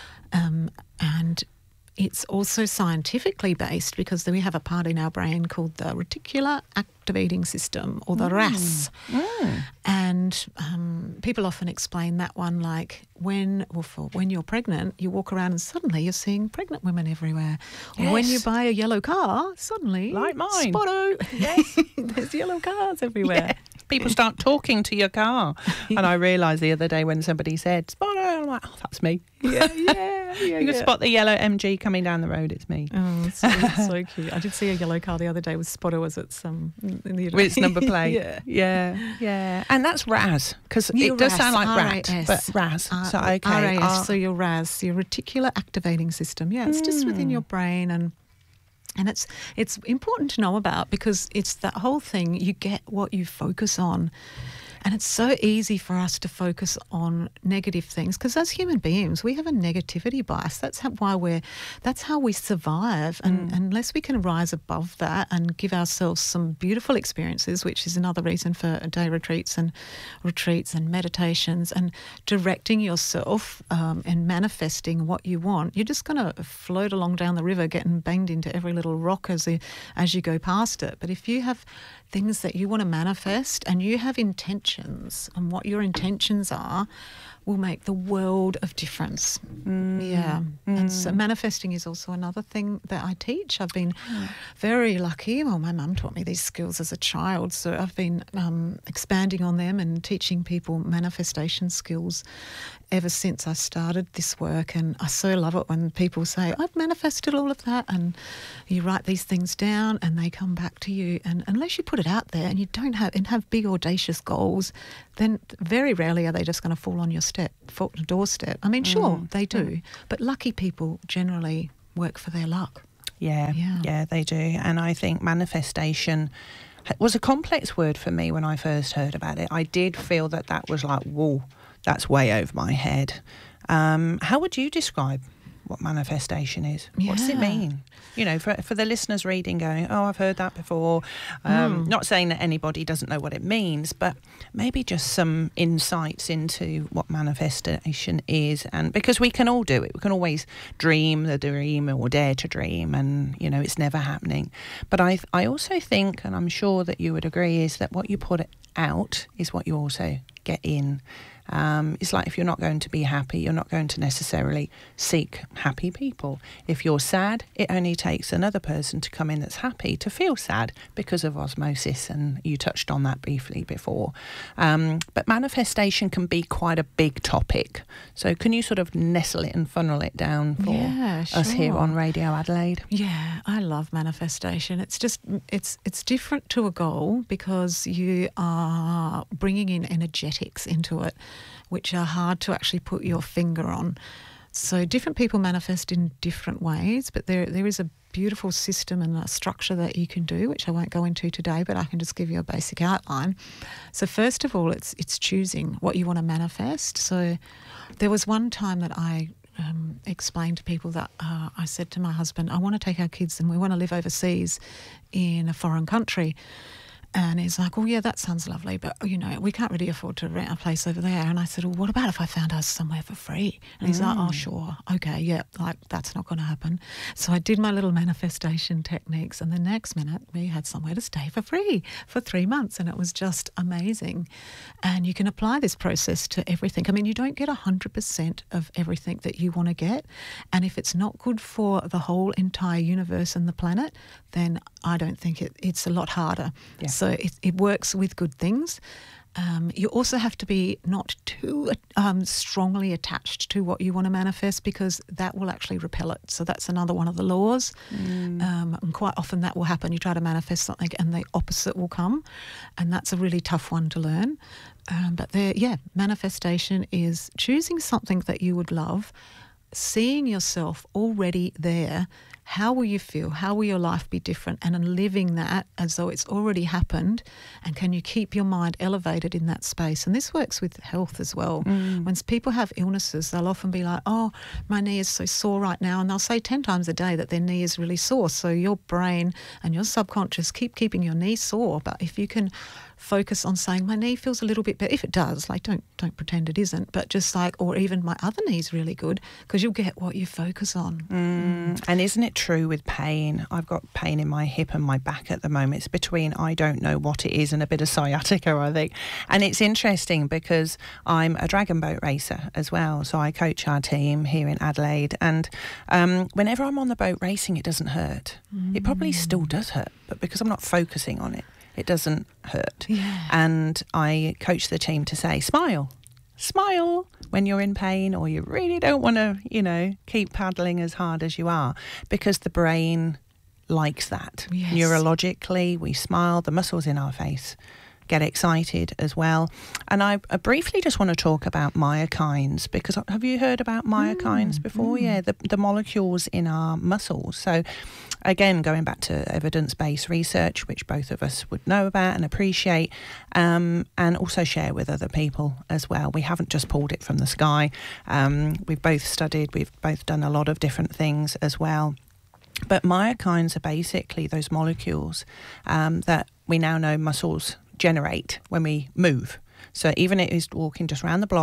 Speaker 2: um, and it's also scientifically based because we have a part in our brain called the reticular activating system, or the mm. R A S. Mm. And um, people often explain that one like when, or for when you're pregnant, you walk around and suddenly you're seeing pregnant women everywhere. Yes. Or when you buy a yellow car, suddenly,
Speaker 1: like mine,
Speaker 2: Spotto,
Speaker 1: yes,
Speaker 2: there's yellow cars everywhere.
Speaker 1: Yeah. People start talking to your car. And I realised the other day when somebody said, Spotto, I'm like, oh, that's me.
Speaker 2: Yeah, yeah, yeah.
Speaker 1: You can yeah. spot the yellow M G coming down the road, it's me.
Speaker 2: Oh, it's so, it's so cute. I did see a yellow car the other day with Spotto as its, um, in the
Speaker 1: with its number plate.
Speaker 2: yeah.
Speaker 1: Yeah, yeah. And that's R A S, because it does sound like rat, but R A S.
Speaker 2: Uh,
Speaker 1: so, okay.
Speaker 2: R A S,
Speaker 1: uh,
Speaker 2: so your R A S, your reticular activating system. Yeah, it's mm. just within your brain, and And it's it's important to know about because it's that whole thing, you get what you focus on. And it's so easy for us to focus on negative things because as human beings, we have a negativity bias. That's how, why we're, that's how we survive. And mm. unless we can rise above that and give ourselves some beautiful experiences, which is another reason for day retreats and retreats and meditations and directing yourself um, and manifesting what you want, you're just going to float along down the river getting banged into every little rock as, you, as you go past it. But if you have things that you want to manifest and you have intention intentions, and what your intentions are will make the world of difference.
Speaker 1: Mm.
Speaker 2: Yeah.
Speaker 1: Mm.
Speaker 2: And so manifesting is also another thing that I teach. I've been very lucky. Well, my mum taught me these skills as a child, so I've been um, expanding on them and teaching people manifestation skills ever since I started this work. And I so love it when people say, I've manifested all of that, and you write these things down and they come back to you. And unless you put it out there and you don't have and have big audacious goals, then very rarely are they just going to fall on your step, fall, doorstep. I mean, mm. sure, they do, mm. but lucky people generally work for their luck.
Speaker 1: Yeah, yeah, yeah, they do. And I think manifestation was a complex word for me when I first heard about it. I did feel that that was like, whoa, that's way over my head. Um, how would you describe what manifestation is? Yeah. What does it mean? You know, for for the listeners reading going, oh, I've heard that before. Um, mm. Not saying that anybody doesn't know what it means, but maybe just some insights into what manifestation is. And because we can all do it. We can always dream the dream or dare to dream, and, you know, it's never happening. But I, I also think, and I'm sure that you would agree, is that what you put out is what you also get in. Um, it's like if you're not going to be happy, you're not going to necessarily seek happy people. If you're sad, it only takes another person to come in that's happy to feel sad because of osmosis, and you touched on that briefly before. Um, but manifestation can be quite a big topic. So can you sort of nestle it and funnel it down for
Speaker 2: yeah, sure.
Speaker 1: us here on Radio Adelaide?
Speaker 2: Yeah, I love manifestation. It's just, it's it's different to a goal because you are bringing in energetics into it, which are hard to actually put your finger on. So different people manifest in different ways, but there there is a beautiful system and a structure that you can do, which I won't go into today, but I can just give you a basic outline. So first of all, it's it's choosing what you want to manifest. So there was one time that I um, explained to people that uh, I said to my husband, I want to take our kids and we want to live overseas in a foreign country. And he's like, oh, yeah, that sounds lovely, but, you know, we can't really afford to rent a place over there. And I said, well, what about if I found us somewhere for free? And he's mm. like, oh, sure, okay, yeah, like, that's not going to happen. So I did my little manifestation techniques, and the next minute we had somewhere to stay for free for three months, and it was just amazing. And you can apply this process to everything. I mean, you don't get one hundred percent of everything that you want to get, and if it's not good for the whole entire universe and the planet, then I don't think it, it's a lot harder. Yeah. So it, it works with good things. Um, you also have to be not too um, strongly attached to what you want to manifest, because that will actually repel it. So that's another one of the laws. Mm. Um, and quite often that will happen. You try to manifest something and the opposite will come. And that's a really tough one to learn. Um, but there, yeah, manifestation is choosing something that you would love, seeing yourself already there. How will you feel? How will your life be different? And in living that as though it's already happened, and can you keep your mind elevated in that space? And this works with health as well. Mm. When people have illnesses, they'll often be like, oh, my knee is so sore right now. And they'll say ten times a day that their knee is really sore. So your brain and your subconscious keep keeping your knee sore. But if you can focus on saying, my knee feels a little bit better. If it does, like, don't don't pretend it isn't, but just like, or even my other knee's really good, because you'll get what you focus on.
Speaker 1: Mm. And isn't it true with pain? I've got pain in my hip and my back at the moment. It's between I don't know what it is and a bit of sciatica, I think. And it's interesting because I'm a dragon boat racer as well. So I coach our team here in Adelaide. And um, whenever I'm on the boat racing, it doesn't hurt. Mm. It probably still does hurt, but because I'm not focusing on it, it doesn't hurt.
Speaker 2: Yeah.
Speaker 1: And I coach the team to say, smile, smile when you're in pain, or you really don't want to, you know, keep paddling as hard as you are, because the brain likes that.
Speaker 2: Yes.
Speaker 1: Neurologically, we smile, the muscles in our face get excited as well. And I, I briefly just want to talk about myokines, because have you heard about myokines mm, before? Mm. Yeah, the, the molecules in our muscles. So again, going back to evidence-based research, which both of us would know about and appreciate, um, and also share with other people as well. We haven't just pulled it from the sky. Um, we've both studied, we've both done a lot of different things as well. But myokines are basically those molecules um, that we now know muscles generate when we move. So even if it's walking just around the block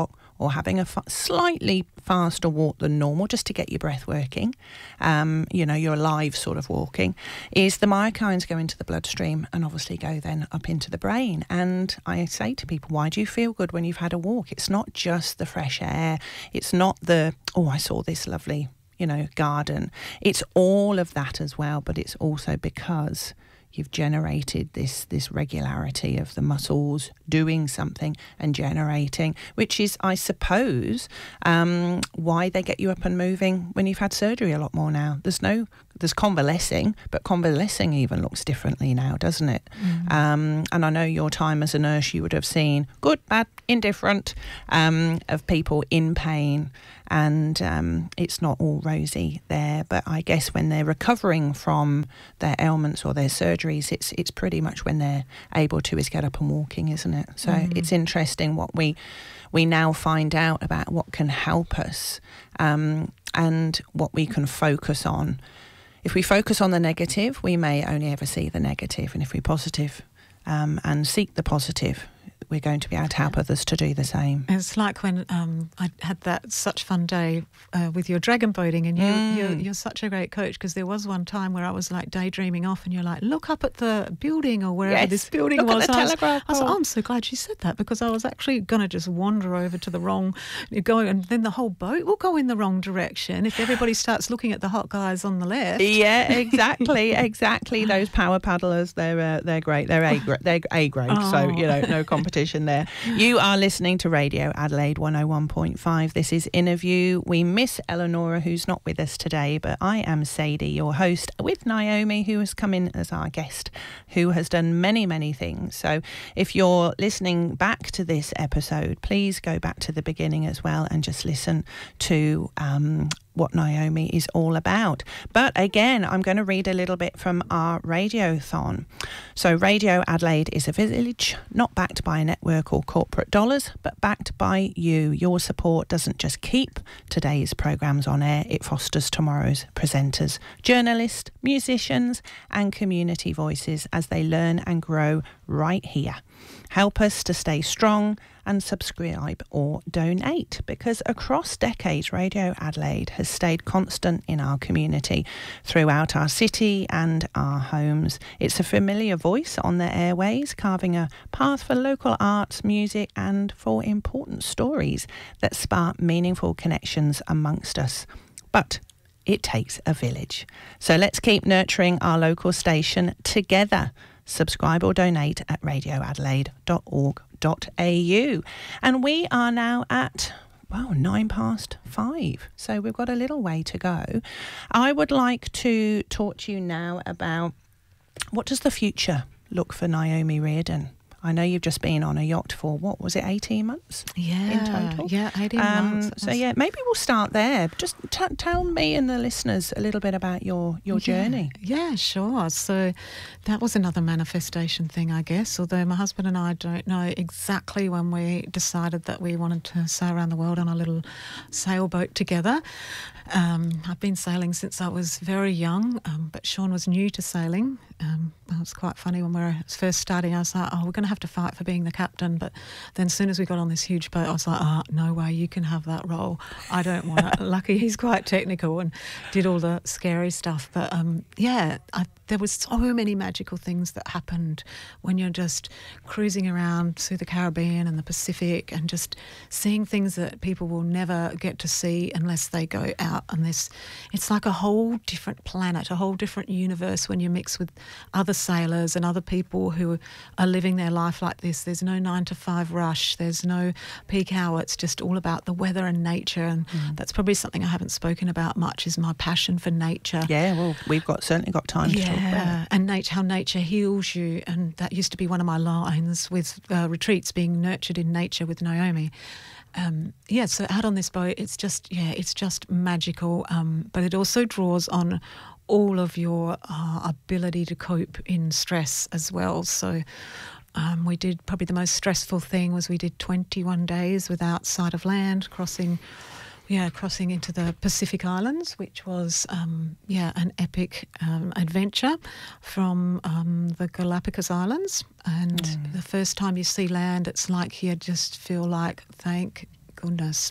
Speaker 1: or having a fa- slightly faster walk than normal just to get your breath working, um, you know, your alive sort of walking, is the myokines go into the bloodstream and obviously go then up into the brain. And I say to people, why do you feel good when you've had a walk? It's not just the fresh air. It's not the, oh, I saw this lovely, you know, garden. It's all of that as well, but it's also because you've generated this this regularity of the muscles doing something and generating, which is, I suppose, um, why they get you up and moving when you've had surgery a lot more now. There's no, there's convalescing, but convalescing even looks differently now, doesn't it? Mm. Um, and I know your time as a nurse, you would have seen good, bad, indifferent, um, of people in pain. And um, it's not all rosy there, but I guess when they're recovering from their ailments or their surgeries, it's it's pretty much when they're able to is get up and walking, isn't it? So mm. it's interesting what we we now find out about what can help us, um, and what we can focus on. If we focus on the negative, we may only ever see the negative, and if we're positive um, and seek the positive, we're going to be able to help others to do the same.
Speaker 2: It's like when um, I had that such fun day uh, with your dragon boating, and you, mm. you're, you're such a great coach, because there was one time where I was like daydreaming off, and you're like, look up at the building or wherever
Speaker 1: yes.
Speaker 2: this building
Speaker 1: look
Speaker 2: was.
Speaker 1: At the
Speaker 2: I was,
Speaker 1: telegraph
Speaker 2: I was like, oh, I'm so glad you said that, because I was actually going to just wander over to the wrong, going, and then the whole boat will go in the wrong direction if everybody starts looking at the hot guys on the left.
Speaker 1: Yeah, exactly, exactly. Those power paddlers, they're uh, they're great. They're A grade. They're A grade. Oh. So you know, no competition there. You are listening to Radio Adelaide one oh one point five. This is Interview. We miss Eleonora, who's not with us today, but I am Sadie, your host, with Naomi, who has come in as our guest, who has done many, many things. So if you're listening back to this episode, please go back to the beginning as well and just listen to um, what Naomi is all about. But again, I'm going to read a little bit from our radiothon. So Radio Adelaide is a village not backed by a network or corporate dollars, but backed by you. Your support doesn't just keep today's programmes on air, it fosters tomorrow's presenters, journalists, musicians and community voices as they learn and grow right here. Help us to stay strong and subscribe or donate, because across decades Radio Adelaide has stayed constant in our community throughout our city and our homes. It's a familiar voice on the airways, carving a path for local arts, music and for important stories that spark meaningful connections amongst us. But it takes a village. So let's keep nurturing our local station together. Subscribe or donate at radio adelaide dot org dot a u. And we are now at, well, nine past five. So we've got a little way to go. I would like to talk to you now about, what does the future look for Naomi Reardon? I know you've just been on a yacht for, what was it, eighteen months?
Speaker 2: Yeah.
Speaker 1: In total?
Speaker 2: Yeah, eighteen
Speaker 1: um,
Speaker 2: months.
Speaker 1: So, yeah, maybe we'll start there. Just t- tell me and the listeners a little bit about your, your
Speaker 2: yeah.
Speaker 1: journey.
Speaker 2: Yeah, sure. So that was another manifestation thing, I guess, although my husband and I don't know exactly when we decided that we wanted to sail around the world on a little sailboat together. Um, I've been sailing since I was very young, um, but Sean was new to sailing. Um, it was quite funny when we were first starting. I was like, oh, we're going to have to fight for being the captain. But then as soon as we got on this huge boat, I was like, oh, no way, you can have that role. I don't want it. Lucky he's quite technical and did all the scary stuff. But um, yeah, I, there was so many magical things that happened when you're just cruising around through the Caribbean and the Pacific and just seeing things that people will never get to see unless they go out. And this, it's like a whole different planet, a whole different universe when you mix with other sailors and other people who are living their life like this. There's no nine to five rush. There's no peak hour. It's just all about the weather and nature. And mm. that's probably something I haven't spoken about much, is my passion for nature.
Speaker 1: Yeah, well, we've got certainly got time
Speaker 2: yeah,
Speaker 1: to talk about it.
Speaker 2: And nature, how nature heals you. And that used to be one of my lines with uh, retreats, being nurtured in nature with Naomi. Um, yeah, so out on this boat, it's just, yeah, it's just magical. Um, but it also draws on all of your uh, ability to cope in stress as well. So um, we did, probably the most stressful thing was we did twenty-one days without sight of land, crossing, yeah, crossing into the Pacific Islands, which was, um, yeah, an epic um, adventure from um, the Galapagos Islands. And mm. the first time you see land, it's like you just feel like, thank goodness.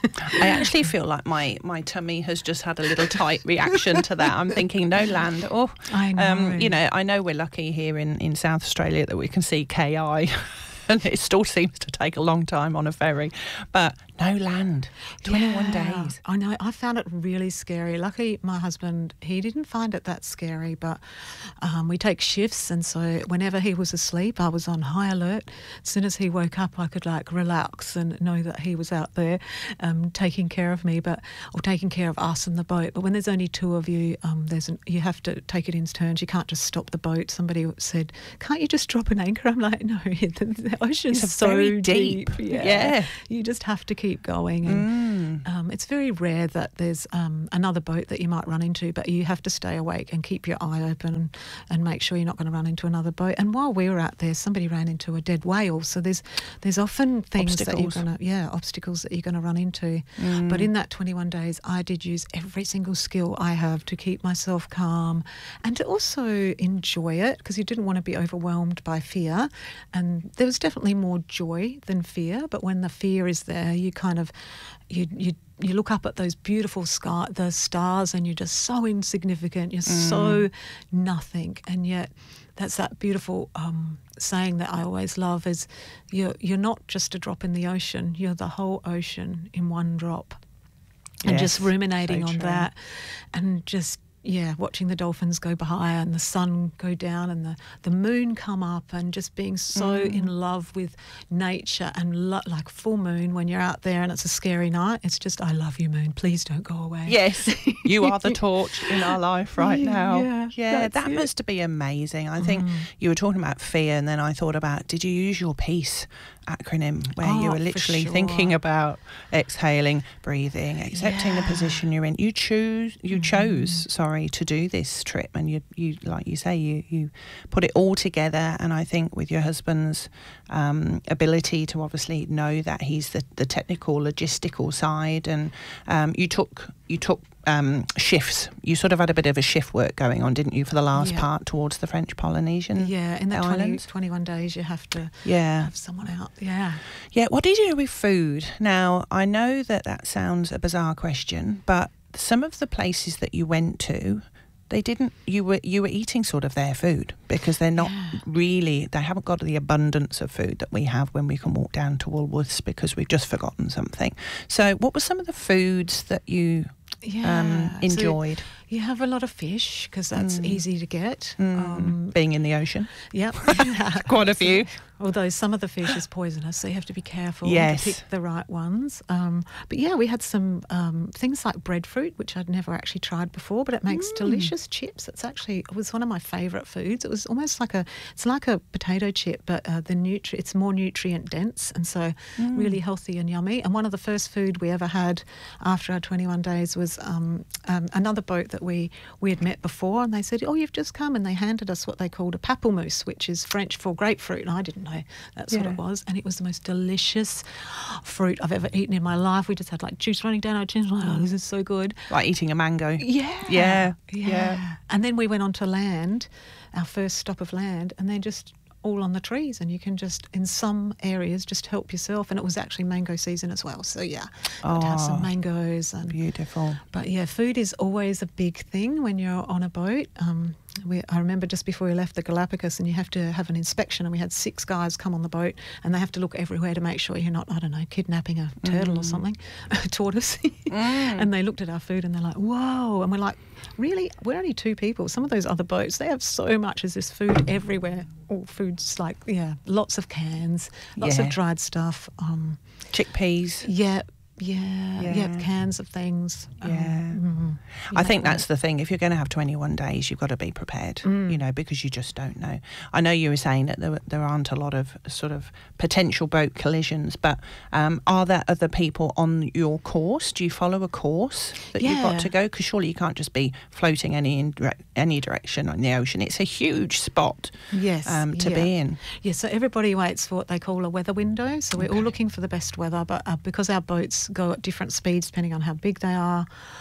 Speaker 1: I actually feel like my, my tummy has just had a little tight reaction to that. I'm thinking, no land. Oh,
Speaker 2: I know.
Speaker 1: Um, you know, I know we're lucky here in, in South Australia that we can see K I. And it still seems to take a long time on a ferry. But no land, twenty-one
Speaker 2: Yeah,
Speaker 1: days.
Speaker 2: I know. I found it really scary. Luckily, my husband, he didn't find it that scary, but um, we take shifts, and so whenever he was asleep, I was on high alert. As soon as he woke up, I could like relax and know that he was out there um, taking care of me, but or taking care of us in the boat. But when there's only two of you, um, there's an, you have to take it in turns. You can't just stop the boat. Somebody said, "Can't you just drop an anchor?" I'm like, "No, the ocean's
Speaker 1: It's
Speaker 2: so
Speaker 1: very deep.
Speaker 2: Yeah.
Speaker 1: Yeah.
Speaker 2: You just have to keep going, and
Speaker 1: Mm.
Speaker 2: um, it's very rare that there's um, another boat that you might run into, but you have to stay awake and keep your eye open and, and make sure you're not going to run into another boat. And while we were out there, somebody ran into a dead whale, so there's there's often things that you're
Speaker 1: Obstacles.
Speaker 2: going to yeah obstacles that you're going to run into.
Speaker 1: Mm.
Speaker 2: But in that twenty-one days, I did use every single skill I have to keep myself calm and to also enjoy it, because you didn't want to be overwhelmed by fear. And there was definitely more joy than fear, but when the fear is there, you kind of you you you look up at those beautiful sky the stars, and you're just so insignificant, you're
Speaker 1: Mm.
Speaker 2: so nothing. And yet that's that beautiful um, saying that I always love is you're you're not just a drop in the ocean, you're the whole ocean in one drop. And
Speaker 1: Yes,
Speaker 2: just ruminating
Speaker 1: so
Speaker 2: on
Speaker 1: true.
Speaker 2: that, and just yeah, watching the dolphins go by and the sun go down and the, the moon come up, and just being so
Speaker 1: Mm.
Speaker 2: in love with nature and lo- like full moon when you're out there and it's a scary night. It's just, I love you, moon. Please don't go away.
Speaker 1: Yes, you are the torch in our life right
Speaker 2: Yeah,
Speaker 1: now.
Speaker 2: yeah,
Speaker 1: yeah
Speaker 2: that's
Speaker 1: that
Speaker 2: it.
Speaker 1: must be amazing. I think
Speaker 2: Mm.
Speaker 1: you were talking about fear, and then I thought about, did you use your peace acronym where you
Speaker 2: Oh,
Speaker 1: were
Speaker 2: for
Speaker 1: literally
Speaker 2: sure.
Speaker 1: thinking about exhaling, breathing, accepting the
Speaker 2: Yeah.
Speaker 1: position you're in? You choose, you
Speaker 2: Mm.
Speaker 1: chose, sorry, to do this trip, and you, you like you say, you you put it all together. And I think with your husband's um, ability to obviously know that he's the, the technical, logistical side, and um, you took you took um, shifts. You sort of had a bit of a shift work going on, didn't you, for the last
Speaker 2: Yeah.
Speaker 1: part towards the French Polynesian
Speaker 2: Yeah, in that twenty,
Speaker 1: islands?
Speaker 2: twenty-one days, you have to
Speaker 1: Yeah.
Speaker 2: have someone out. Yeah.
Speaker 1: Yeah, what did you do with food? Now, I know that that sounds a bizarre question, but some of the places that you went to, they didn't, you were you were eating sort of their food, because they're not
Speaker 2: Yeah.
Speaker 1: really, they haven't got the abundance of food that we have when we can walk down to Woolworths because we've just forgotten something. So what were some of the foods that you
Speaker 2: Yeah.
Speaker 1: um,
Speaker 2: So
Speaker 1: enjoyed?
Speaker 2: you have a lot of fish because that's
Speaker 1: Mm.
Speaker 2: easy to get.
Speaker 1: Mm,
Speaker 2: Um,
Speaker 1: being in the ocean?
Speaker 2: Yep.
Speaker 1: Quite a few.
Speaker 2: Although some of the fish is poisonous, so you have to be careful
Speaker 1: Yes.
Speaker 2: to pick the right ones. Um, but yeah, we had some um, things like breadfruit, which I'd never actually tried before, but it makes
Speaker 1: Mm.
Speaker 2: delicious chips. It's actually, it was one of my favourite foods. It was almost like a, it's like a potato chip, but uh, the nutri- it's more nutrient dense, and so
Speaker 1: Mm.
Speaker 2: really healthy and yummy. And one of the first food we ever had after our twenty-one days was um, um, another boat that we, we had met before, and they said, "Oh, you've just come," and they handed us what they called a pamplemousse, which is French for grapefruit, and I didn't know that's what
Speaker 1: Yeah.
Speaker 2: it was. And it was the most delicious fruit I've ever eaten in my life. We just had like juice running down our chins, like, oh, this is so good.
Speaker 1: Like eating a mango?
Speaker 2: Yeah.
Speaker 1: Yeah,
Speaker 2: Yeah.
Speaker 1: yeah.
Speaker 2: And then we went on to land, our first stop of land, and they're just all on the trees, and you can just, in some areas, just help yourself. And it was actually mango season as well. So yeah, got to have
Speaker 1: Oh,
Speaker 2: some mangoes. And
Speaker 1: Beautiful.
Speaker 2: but yeah, food is always a big thing when you're on a boat. Um, we, I remember just before we left the Galapagos, and you have to have an inspection, and we had six guys come on the boat, and they have to look everywhere to make sure you're not, I don't know, kidnapping a turtle or
Speaker 1: Mm.
Speaker 2: something, a tortoise.
Speaker 1: Mm.
Speaker 2: And they looked at our food, and they're like, "Whoa!" And we're like, "Really? We're only two people. Some of those other boats, they have so much as this food everywhere. All food's like, yeah, lots of cans, lots
Speaker 1: Yeah.
Speaker 2: of dried stuff. Um,
Speaker 1: Chickpeas.
Speaker 2: yeah." Yeah, yeah,
Speaker 1: Yeah.
Speaker 2: cans of things. Um,
Speaker 1: Yeah.
Speaker 2: mhm.
Speaker 1: I
Speaker 2: Yeah,
Speaker 1: think
Speaker 2: but-
Speaker 1: that's the thing. If you're going to have twenty-one days, you've got to be prepared,
Speaker 2: Mm.
Speaker 1: you know, because you just don't know. I know you were saying that there, there aren't a lot of sort of potential boat collisions, but um, are there other people on your course? Do you follow a course that you've got
Speaker 2: Yeah.
Speaker 1: to go? Because surely you can't just be floating any in dire- any direction in the ocean. It's a huge spot
Speaker 2: Yes,
Speaker 1: um, to
Speaker 2: yeah.
Speaker 1: be in.
Speaker 2: Yeah, so everybody waits for what they call a weather window. So we're all looking for the best weather, but uh, because our boats go at different speeds depending on how big they are,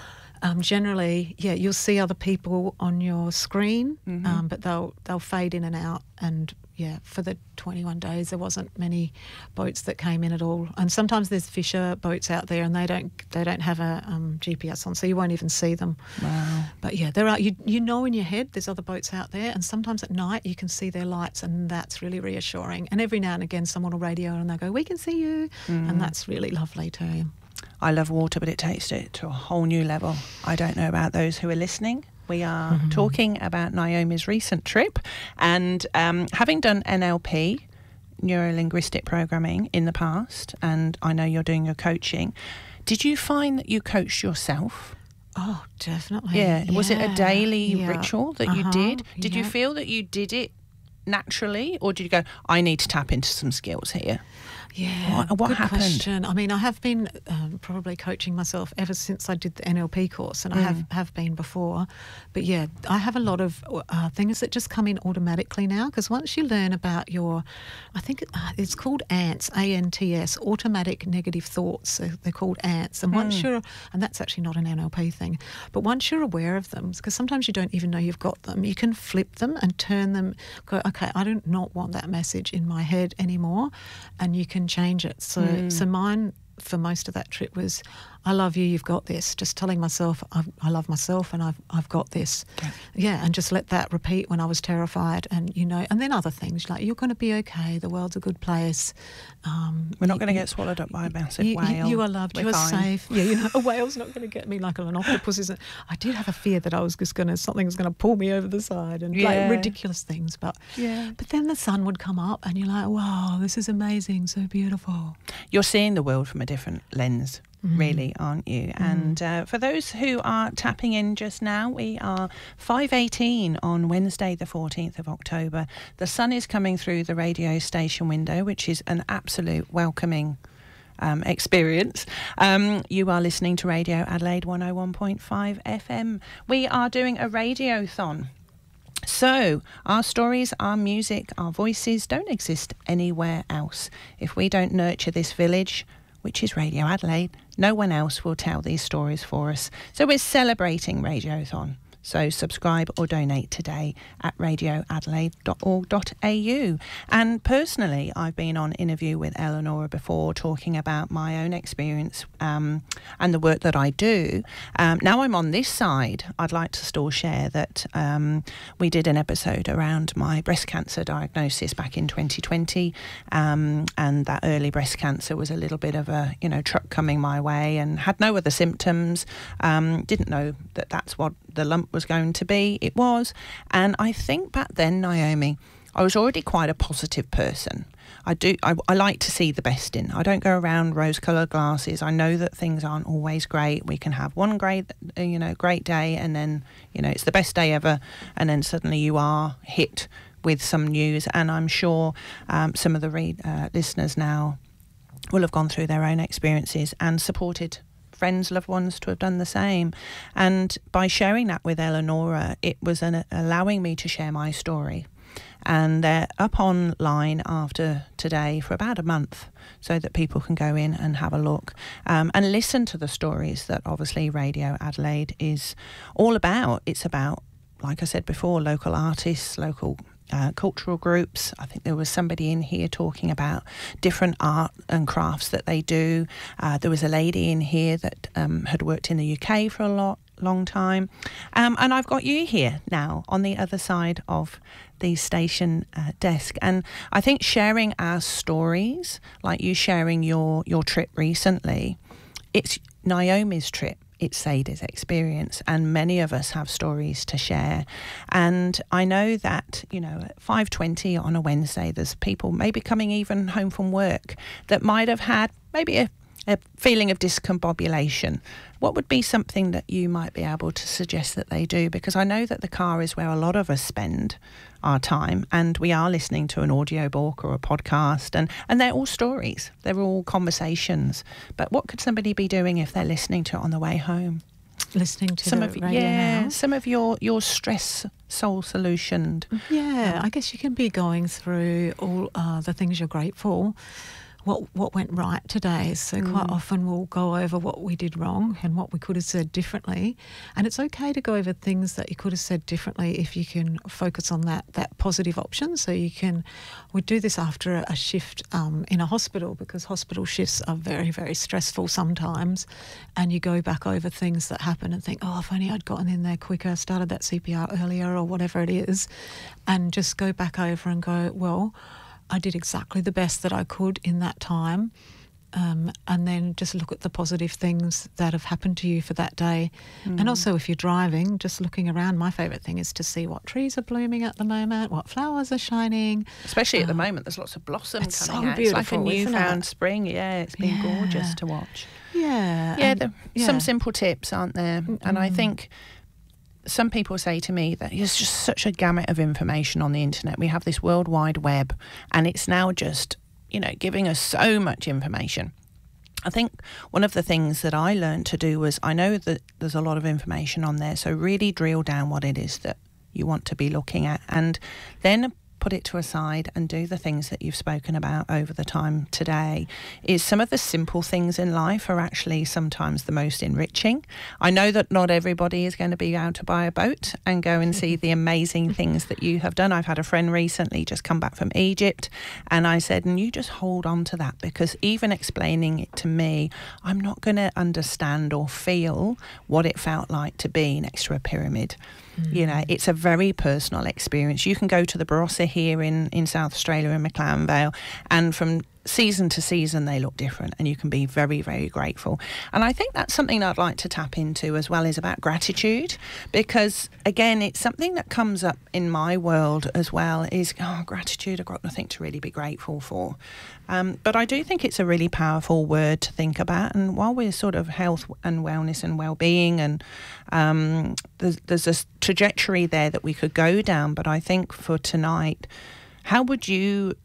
Speaker 2: Um, generally, yeah, you'll see other people on your screen,
Speaker 1: Mm-hmm.
Speaker 2: um, but they'll they'll fade in and out. And yeah, for the twenty-one days, there wasn't many boats that came in at all. And sometimes there's fisher boats out there, and they don't they don't have a um, G P S on, so you won't even see them.
Speaker 1: Wow.
Speaker 2: But yeah, there are you you know in your head there's other boats out there, and sometimes at night you can see their lights, and that's really reassuring. And every now and again, someone will radio and they'll go, "We can see you,"
Speaker 1: Mm.
Speaker 2: and that's really lovely too.
Speaker 1: I love water, but it takes it to a whole new level. I don't know about those who are listening. We are
Speaker 2: Mm-hmm.
Speaker 1: talking about Naomi's recent trip, and um, having done N L P, neuro-linguistic programming, in the past, and I know you're doing your coaching. Did you find that you coached yourself?
Speaker 2: Oh, definitely.
Speaker 1: Yeah. Was it a
Speaker 2: Yeah,
Speaker 1: daily
Speaker 2: yeah.
Speaker 1: ritual that you
Speaker 2: Uh-huh,
Speaker 1: did? Did you
Speaker 2: yeah.
Speaker 1: feel that you did it naturally, or did you go, I need to tap into some skills here?
Speaker 2: Yeah,
Speaker 1: What- what
Speaker 2: good
Speaker 1: happened?
Speaker 2: question. I mean, I have been um, probably coaching myself ever since I did the N L P course, and I have, have been before. But yeah, I have a lot of uh, things that just come in automatically now, because once you learn about your, I think uh, it's called ANTS, A N T S, automatic negative thoughts. So they're called ANTS. And once you're, and that's actually not an N L P thing, but once you're aware of them, because sometimes you don't even know you've got them, you can flip them and turn them, go, okay, I do not want that message in my head anymore, and you can change it. So,
Speaker 1: Mm.
Speaker 2: so mine for most of that trip was, I love you, you've got this. Just telling myself I've, I love myself and I've I've got this.
Speaker 1: Yeah.
Speaker 2: Yeah, and just let that repeat when I was terrified, and you know, and then other things like you're going to be okay. The world's a good place. Um,
Speaker 1: We're not
Speaker 2: you-
Speaker 1: going to
Speaker 2: you-
Speaker 1: get swallowed up by a massive
Speaker 2: you,
Speaker 1: whale.
Speaker 2: you, you are loved.
Speaker 1: We're
Speaker 2: You are
Speaker 1: fine.
Speaker 2: safe. Yeah, you know, a whale's not going to get me like an octopus isn't. I did have a fear that I was just going to something was going to pull me over the side and
Speaker 1: Yeah.
Speaker 2: like ridiculous things. But
Speaker 1: Yeah.
Speaker 2: but then the sun would come up, and you're like, wow, this is amazing, so beautiful.
Speaker 1: You're seeing the world from a different lens,
Speaker 2: Mm.
Speaker 1: really, aren't you? And uh, for those who are tapping in just now, we are five eighteen on Wednesday the fourteenth of October. The sun is coming through the radio station window, which is an absolute welcoming um, experience. Um, you are listening to Radio Adelaide one oh one point five F M. We are doing a radiothon. So, our stories, our music, our voices don't exist anywhere else. If we don't nurture this village, which is Radio Adelaide, no one else will tell these stories for us. So we're celebrating Radiothon. So subscribe or donate today at radio adelaide dot org dot a u. And personally, I've been on interview with Eleonora before, talking about my own experience um, and the work that I do. Um, now I'm on this side, I'd like to still share that um, we did an episode around my breast cancer diagnosis back in twenty twenty, um, and that early breast cancer was a little bit of a, you know, truck coming my way, and had no other symptoms. Um, didn't know that that's what the lump was going to be. It was. And I think back then, Naomi, I was already quite a positive person. I do. I, I like to see the best in. I don't go around rose-coloured glasses. I know that things aren't always great. We can have one great, you know, great day, and then, you know, it's the best day ever, and then suddenly you are hit with some news. And I'm sure um, some of the read, uh, listeners now will have gone through their own experiences and supported friends, loved ones to have done the same. And by sharing that with Eleonora, it was an, allowing me to share my story. And they're up online after today for about a month, so that people can go in and have a look um, and listen to the stories that obviously Radio Adelaide is all about. It's about, like I said before, local artists, local Uh, cultural groups. I think there was somebody in here talking about different art and crafts that they do. Uh, there was a lady in here that um, had worked in the U K for a lot, long time. Um, and I've got you here now on the other side of the station uh, desk. And I think sharing our stories, like you sharing your, your trip recently, it's Naomi's trip. It's Sada's experience, and many of us have stories to share. And I know that, you know, at five twenty on a Wednesday, there's people maybe coming even home from work that might have had maybe a, a feeling of discombobulation. What would be something that you might be able to suggest that they do? Because I know that the car is where a lot of us spend our time, and we are listening to an audiobook or a podcast, and, and they're all stories. They're all conversations. But what could somebody be doing if they're listening to it on the way home?
Speaker 2: Listening to
Speaker 1: Some
Speaker 2: the
Speaker 1: of
Speaker 2: radio
Speaker 1: yeah,
Speaker 2: now.
Speaker 1: some of your, your stress soul solutioned.
Speaker 2: Yeah, I guess you can be going through all uh, the things you're grateful what what went right today. So mm. quite often we'll go over what we did wrong and what we could have said differently. And it's okay to go over things that you could have said differently if you can focus on that that positive option. So you can, we do this after a, a shift um, in a hospital, because hospital shifts are very, very stressful sometimes. And you go back over things that happen and think, oh, if only I'd gotten in there quicker, started that C P R earlier or whatever it is, and just go back over and go, well, I did exactly the best that I could in that time, um, and then just look at the positive things that have happened to you for that day. Mm. And also if you're driving, just looking around, my favourite thing is to see what trees are blooming at the moment, what flowers are shining.
Speaker 1: Especially at
Speaker 2: um,
Speaker 1: the moment, there's lots of blossom
Speaker 2: it's
Speaker 1: coming
Speaker 2: so
Speaker 1: out.
Speaker 2: beautiful,
Speaker 1: it's like a newfound spring. Yeah, it's been
Speaker 2: yeah.
Speaker 1: gorgeous to watch.
Speaker 2: Yeah.
Speaker 1: Yeah,
Speaker 2: and,
Speaker 1: the,
Speaker 2: yeah.
Speaker 1: some simple tips, aren't there? Mm-mm. And I think some people say to me that there's just such a gamut of information on the internet. We have this World Wide Web, and it's now just, you know, giving us so much information. I think one of the things that I learned to do was, I know that there's a lot of information on there, so really drill down what it is that you want to be looking at, and then put it to a side and do the things that you've spoken about over the time today. Is some of the simple things in life are actually sometimes the most enriching. I know that not everybody is going to be able to buy a boat and go and see the amazing things that you have done. I've had a friend recently just come back from Egypt, and I said, and you just hold on to that, because even explaining it to me, I'm not going to understand or feel what it felt like to be next to a pyramid. Mm. You know, it's a very personal experience. You can go to the Barossa here in, in South Australia in McLaren Vale, and from season to season they look different, and you can be very, very grateful. And I think that's something I'd like to tap into as well, is about gratitude, because again, it's something that comes up in my world as well, is oh, gratitude, I've got nothing to really be grateful for. Um, but I do think it's a really powerful word to think about. And while we're sort of health and wellness and well-being, and um, there's, there's a trajectory there that we could go down, but I think for tonight, how would you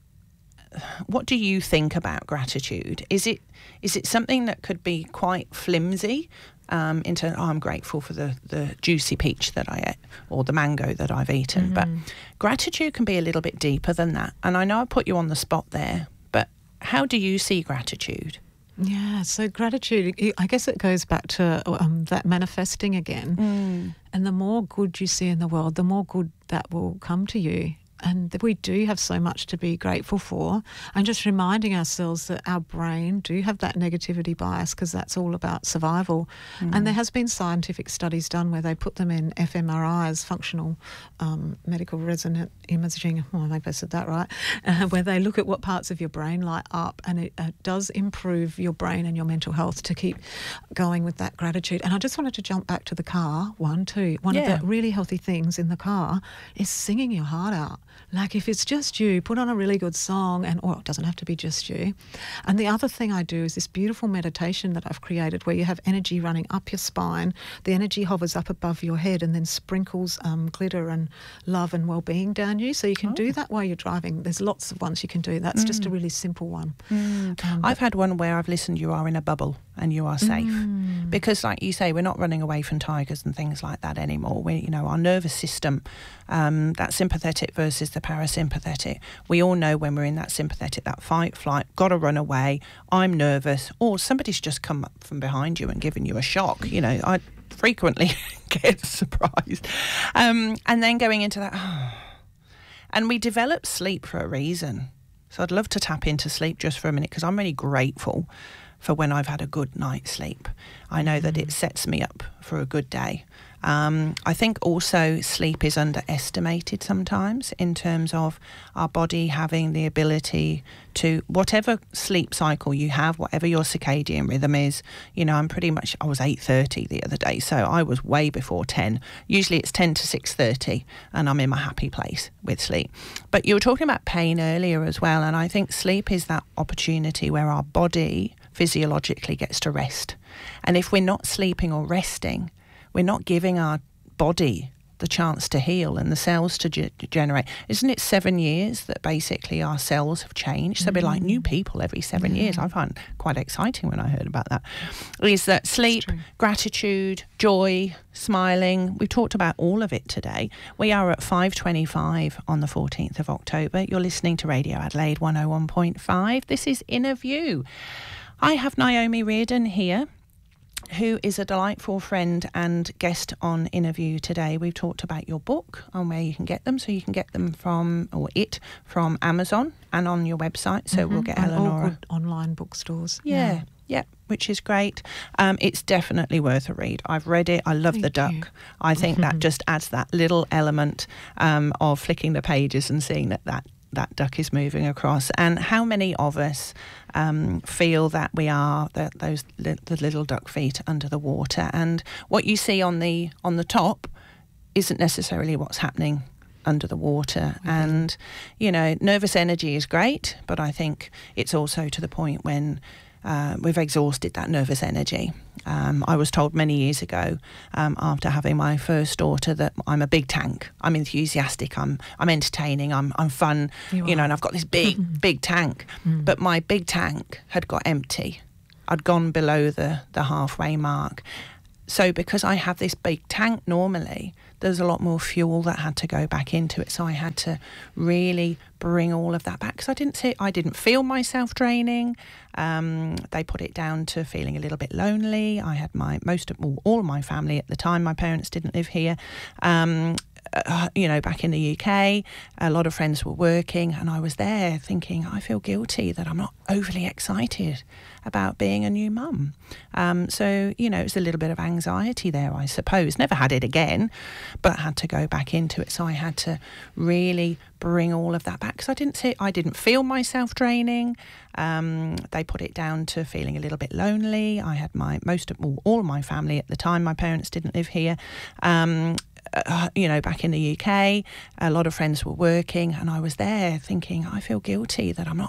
Speaker 1: what do you think about gratitude? Is it is it something that could be quite flimsy, um, into, oh, I'm grateful for the, the juicy peach that I ate or the mango that I've eaten. Mm-hmm. But gratitude can be a little bit deeper than that. And I know I put you on the spot there, but how do you see gratitude?
Speaker 2: Yeah, so gratitude, I guess it goes back to um, that manifesting again. Mm. And the more good you see in the world, the more good that will come to you. And we do have so much to be grateful for, and just reminding ourselves that our brain do have that negativity bias, because that's all about survival. Mm. And there has been scientific studies done where they put them in f M R Is, functional um, medical resonant imaging, oh, I think I said that right, uh, where they look at what parts of your brain light up, and it uh, does improve your brain and your mental health to keep going with that gratitude. And I just wanted to jump back to the car one too. One yeah. of the really healthy things in the car is singing your heart out. Like if it's just you, put on a really good song, and or it doesn't have to be just you. And the other thing I do is this beautiful meditation that I've created where you have energy running up your spine. The energy hovers up above your head and then sprinkles um, glitter and love and well-being down you. So you can oh. do that while you're driving. There's lots of ones you can do. That's mm. just a really simple one.
Speaker 1: Mm. Um, I've had one where I've listened, you are in a bubble and you are safe. Mm. Because like you say, we're not running away from tigers and things like that anymore. We, you know, our nervous system, um, that sympathetic versus the parasympathetic. We all know when we're in that sympathetic, that fight, flight, got to run away, I'm nervous, or somebody's just come up from behind you and given you a shock. You know, I frequently get surprised. Um, and then going into that, oh. And we develop sleep for a reason. So I'd love to tap into sleep just for a minute, because I'm really grateful for when I've had a good night's sleep. I know that it sets me up for a good day. Um, I think also sleep is underestimated sometimes in terms of our body having the ability to, whatever sleep cycle you have, whatever your circadian rhythm is, you know, I'm pretty much, I was eight thirty the other day, so I was way before ten. Usually it's ten to six thirty and I'm in my happy place with sleep. But you were talking about pain earlier as well, and I think sleep is that opportunity where our body physiologically gets to rest. And if we're not sleeping or resting, we're not giving our body the chance to heal and the cells to ge- generate. Isn't it seven years that basically our cells have changed? So we're like new people every seven yeah. years. I find quite exciting when I heard about that. Is that sleep, gratitude, joy, smiling. We've talked about all of it today. We are at five twenty-five on the fourteenth of October. You're listening to Radio Adelaide one oh one point five. This is Inner View. I have Naomi Reardon here, who is a delightful friend and guest on Inner View today. We've talked about your book and where you can get them. So you can get them from, or it, from Amazon and on your website. So mm-hmm. we'll get
Speaker 2: and
Speaker 1: Eleanor.
Speaker 2: all good online bookstores.
Speaker 1: Yeah, yeah, yeah, which is great. Um, it's definitely worth a read. I've read it. I love
Speaker 2: Thank
Speaker 1: the duck.
Speaker 2: you.
Speaker 1: I think that just adds that little element um, of flicking the pages and seeing that that that duck is moving across. And how many of us um, feel that we are the, those li- the little duck feet under the water, and what you see on the on the top isn't necessarily what's happening under the water. Mm-hmm. And you know, nervous energy is great, but I think it's also to the point when uh, we've exhausted that nervous energy. Um, I was told many years ago, um, after having my first daughter, that I'm a big tank. I'm enthusiastic. I'm I'm entertaining. I'm I'm fun. You, you know, and I've got this big big tank. Mm. But my big tank had got empty. I'd gone below the the halfway mark. So because I have this big tank normally, there's a lot more fuel that had to go back into it. So I had to really bring all of that back, because I didn't see, I didn't feel myself draining. Um, they put it down to feeling a little bit lonely. I had my most of all, all of my family at the time. My parents didn't live here. Um, Uh, you know, back in the U K, a lot of friends were working, and I was there thinking, I feel guilty that I'm not overly excited about being a new mum. Um, so, you know, it was a little bit of anxiety there, I suppose. Never had it again, but had to go back into it. So I had to really bring all of that back, because I didn't see, I didn't feel myself draining. Um, they put it down to feeling a little bit lonely. I had my most of all, all of my family at the time. My parents didn't live here. Um, Uh, you know, back in the U K, a lot of friends were working, and I was there thinking, I feel guilty that I'm not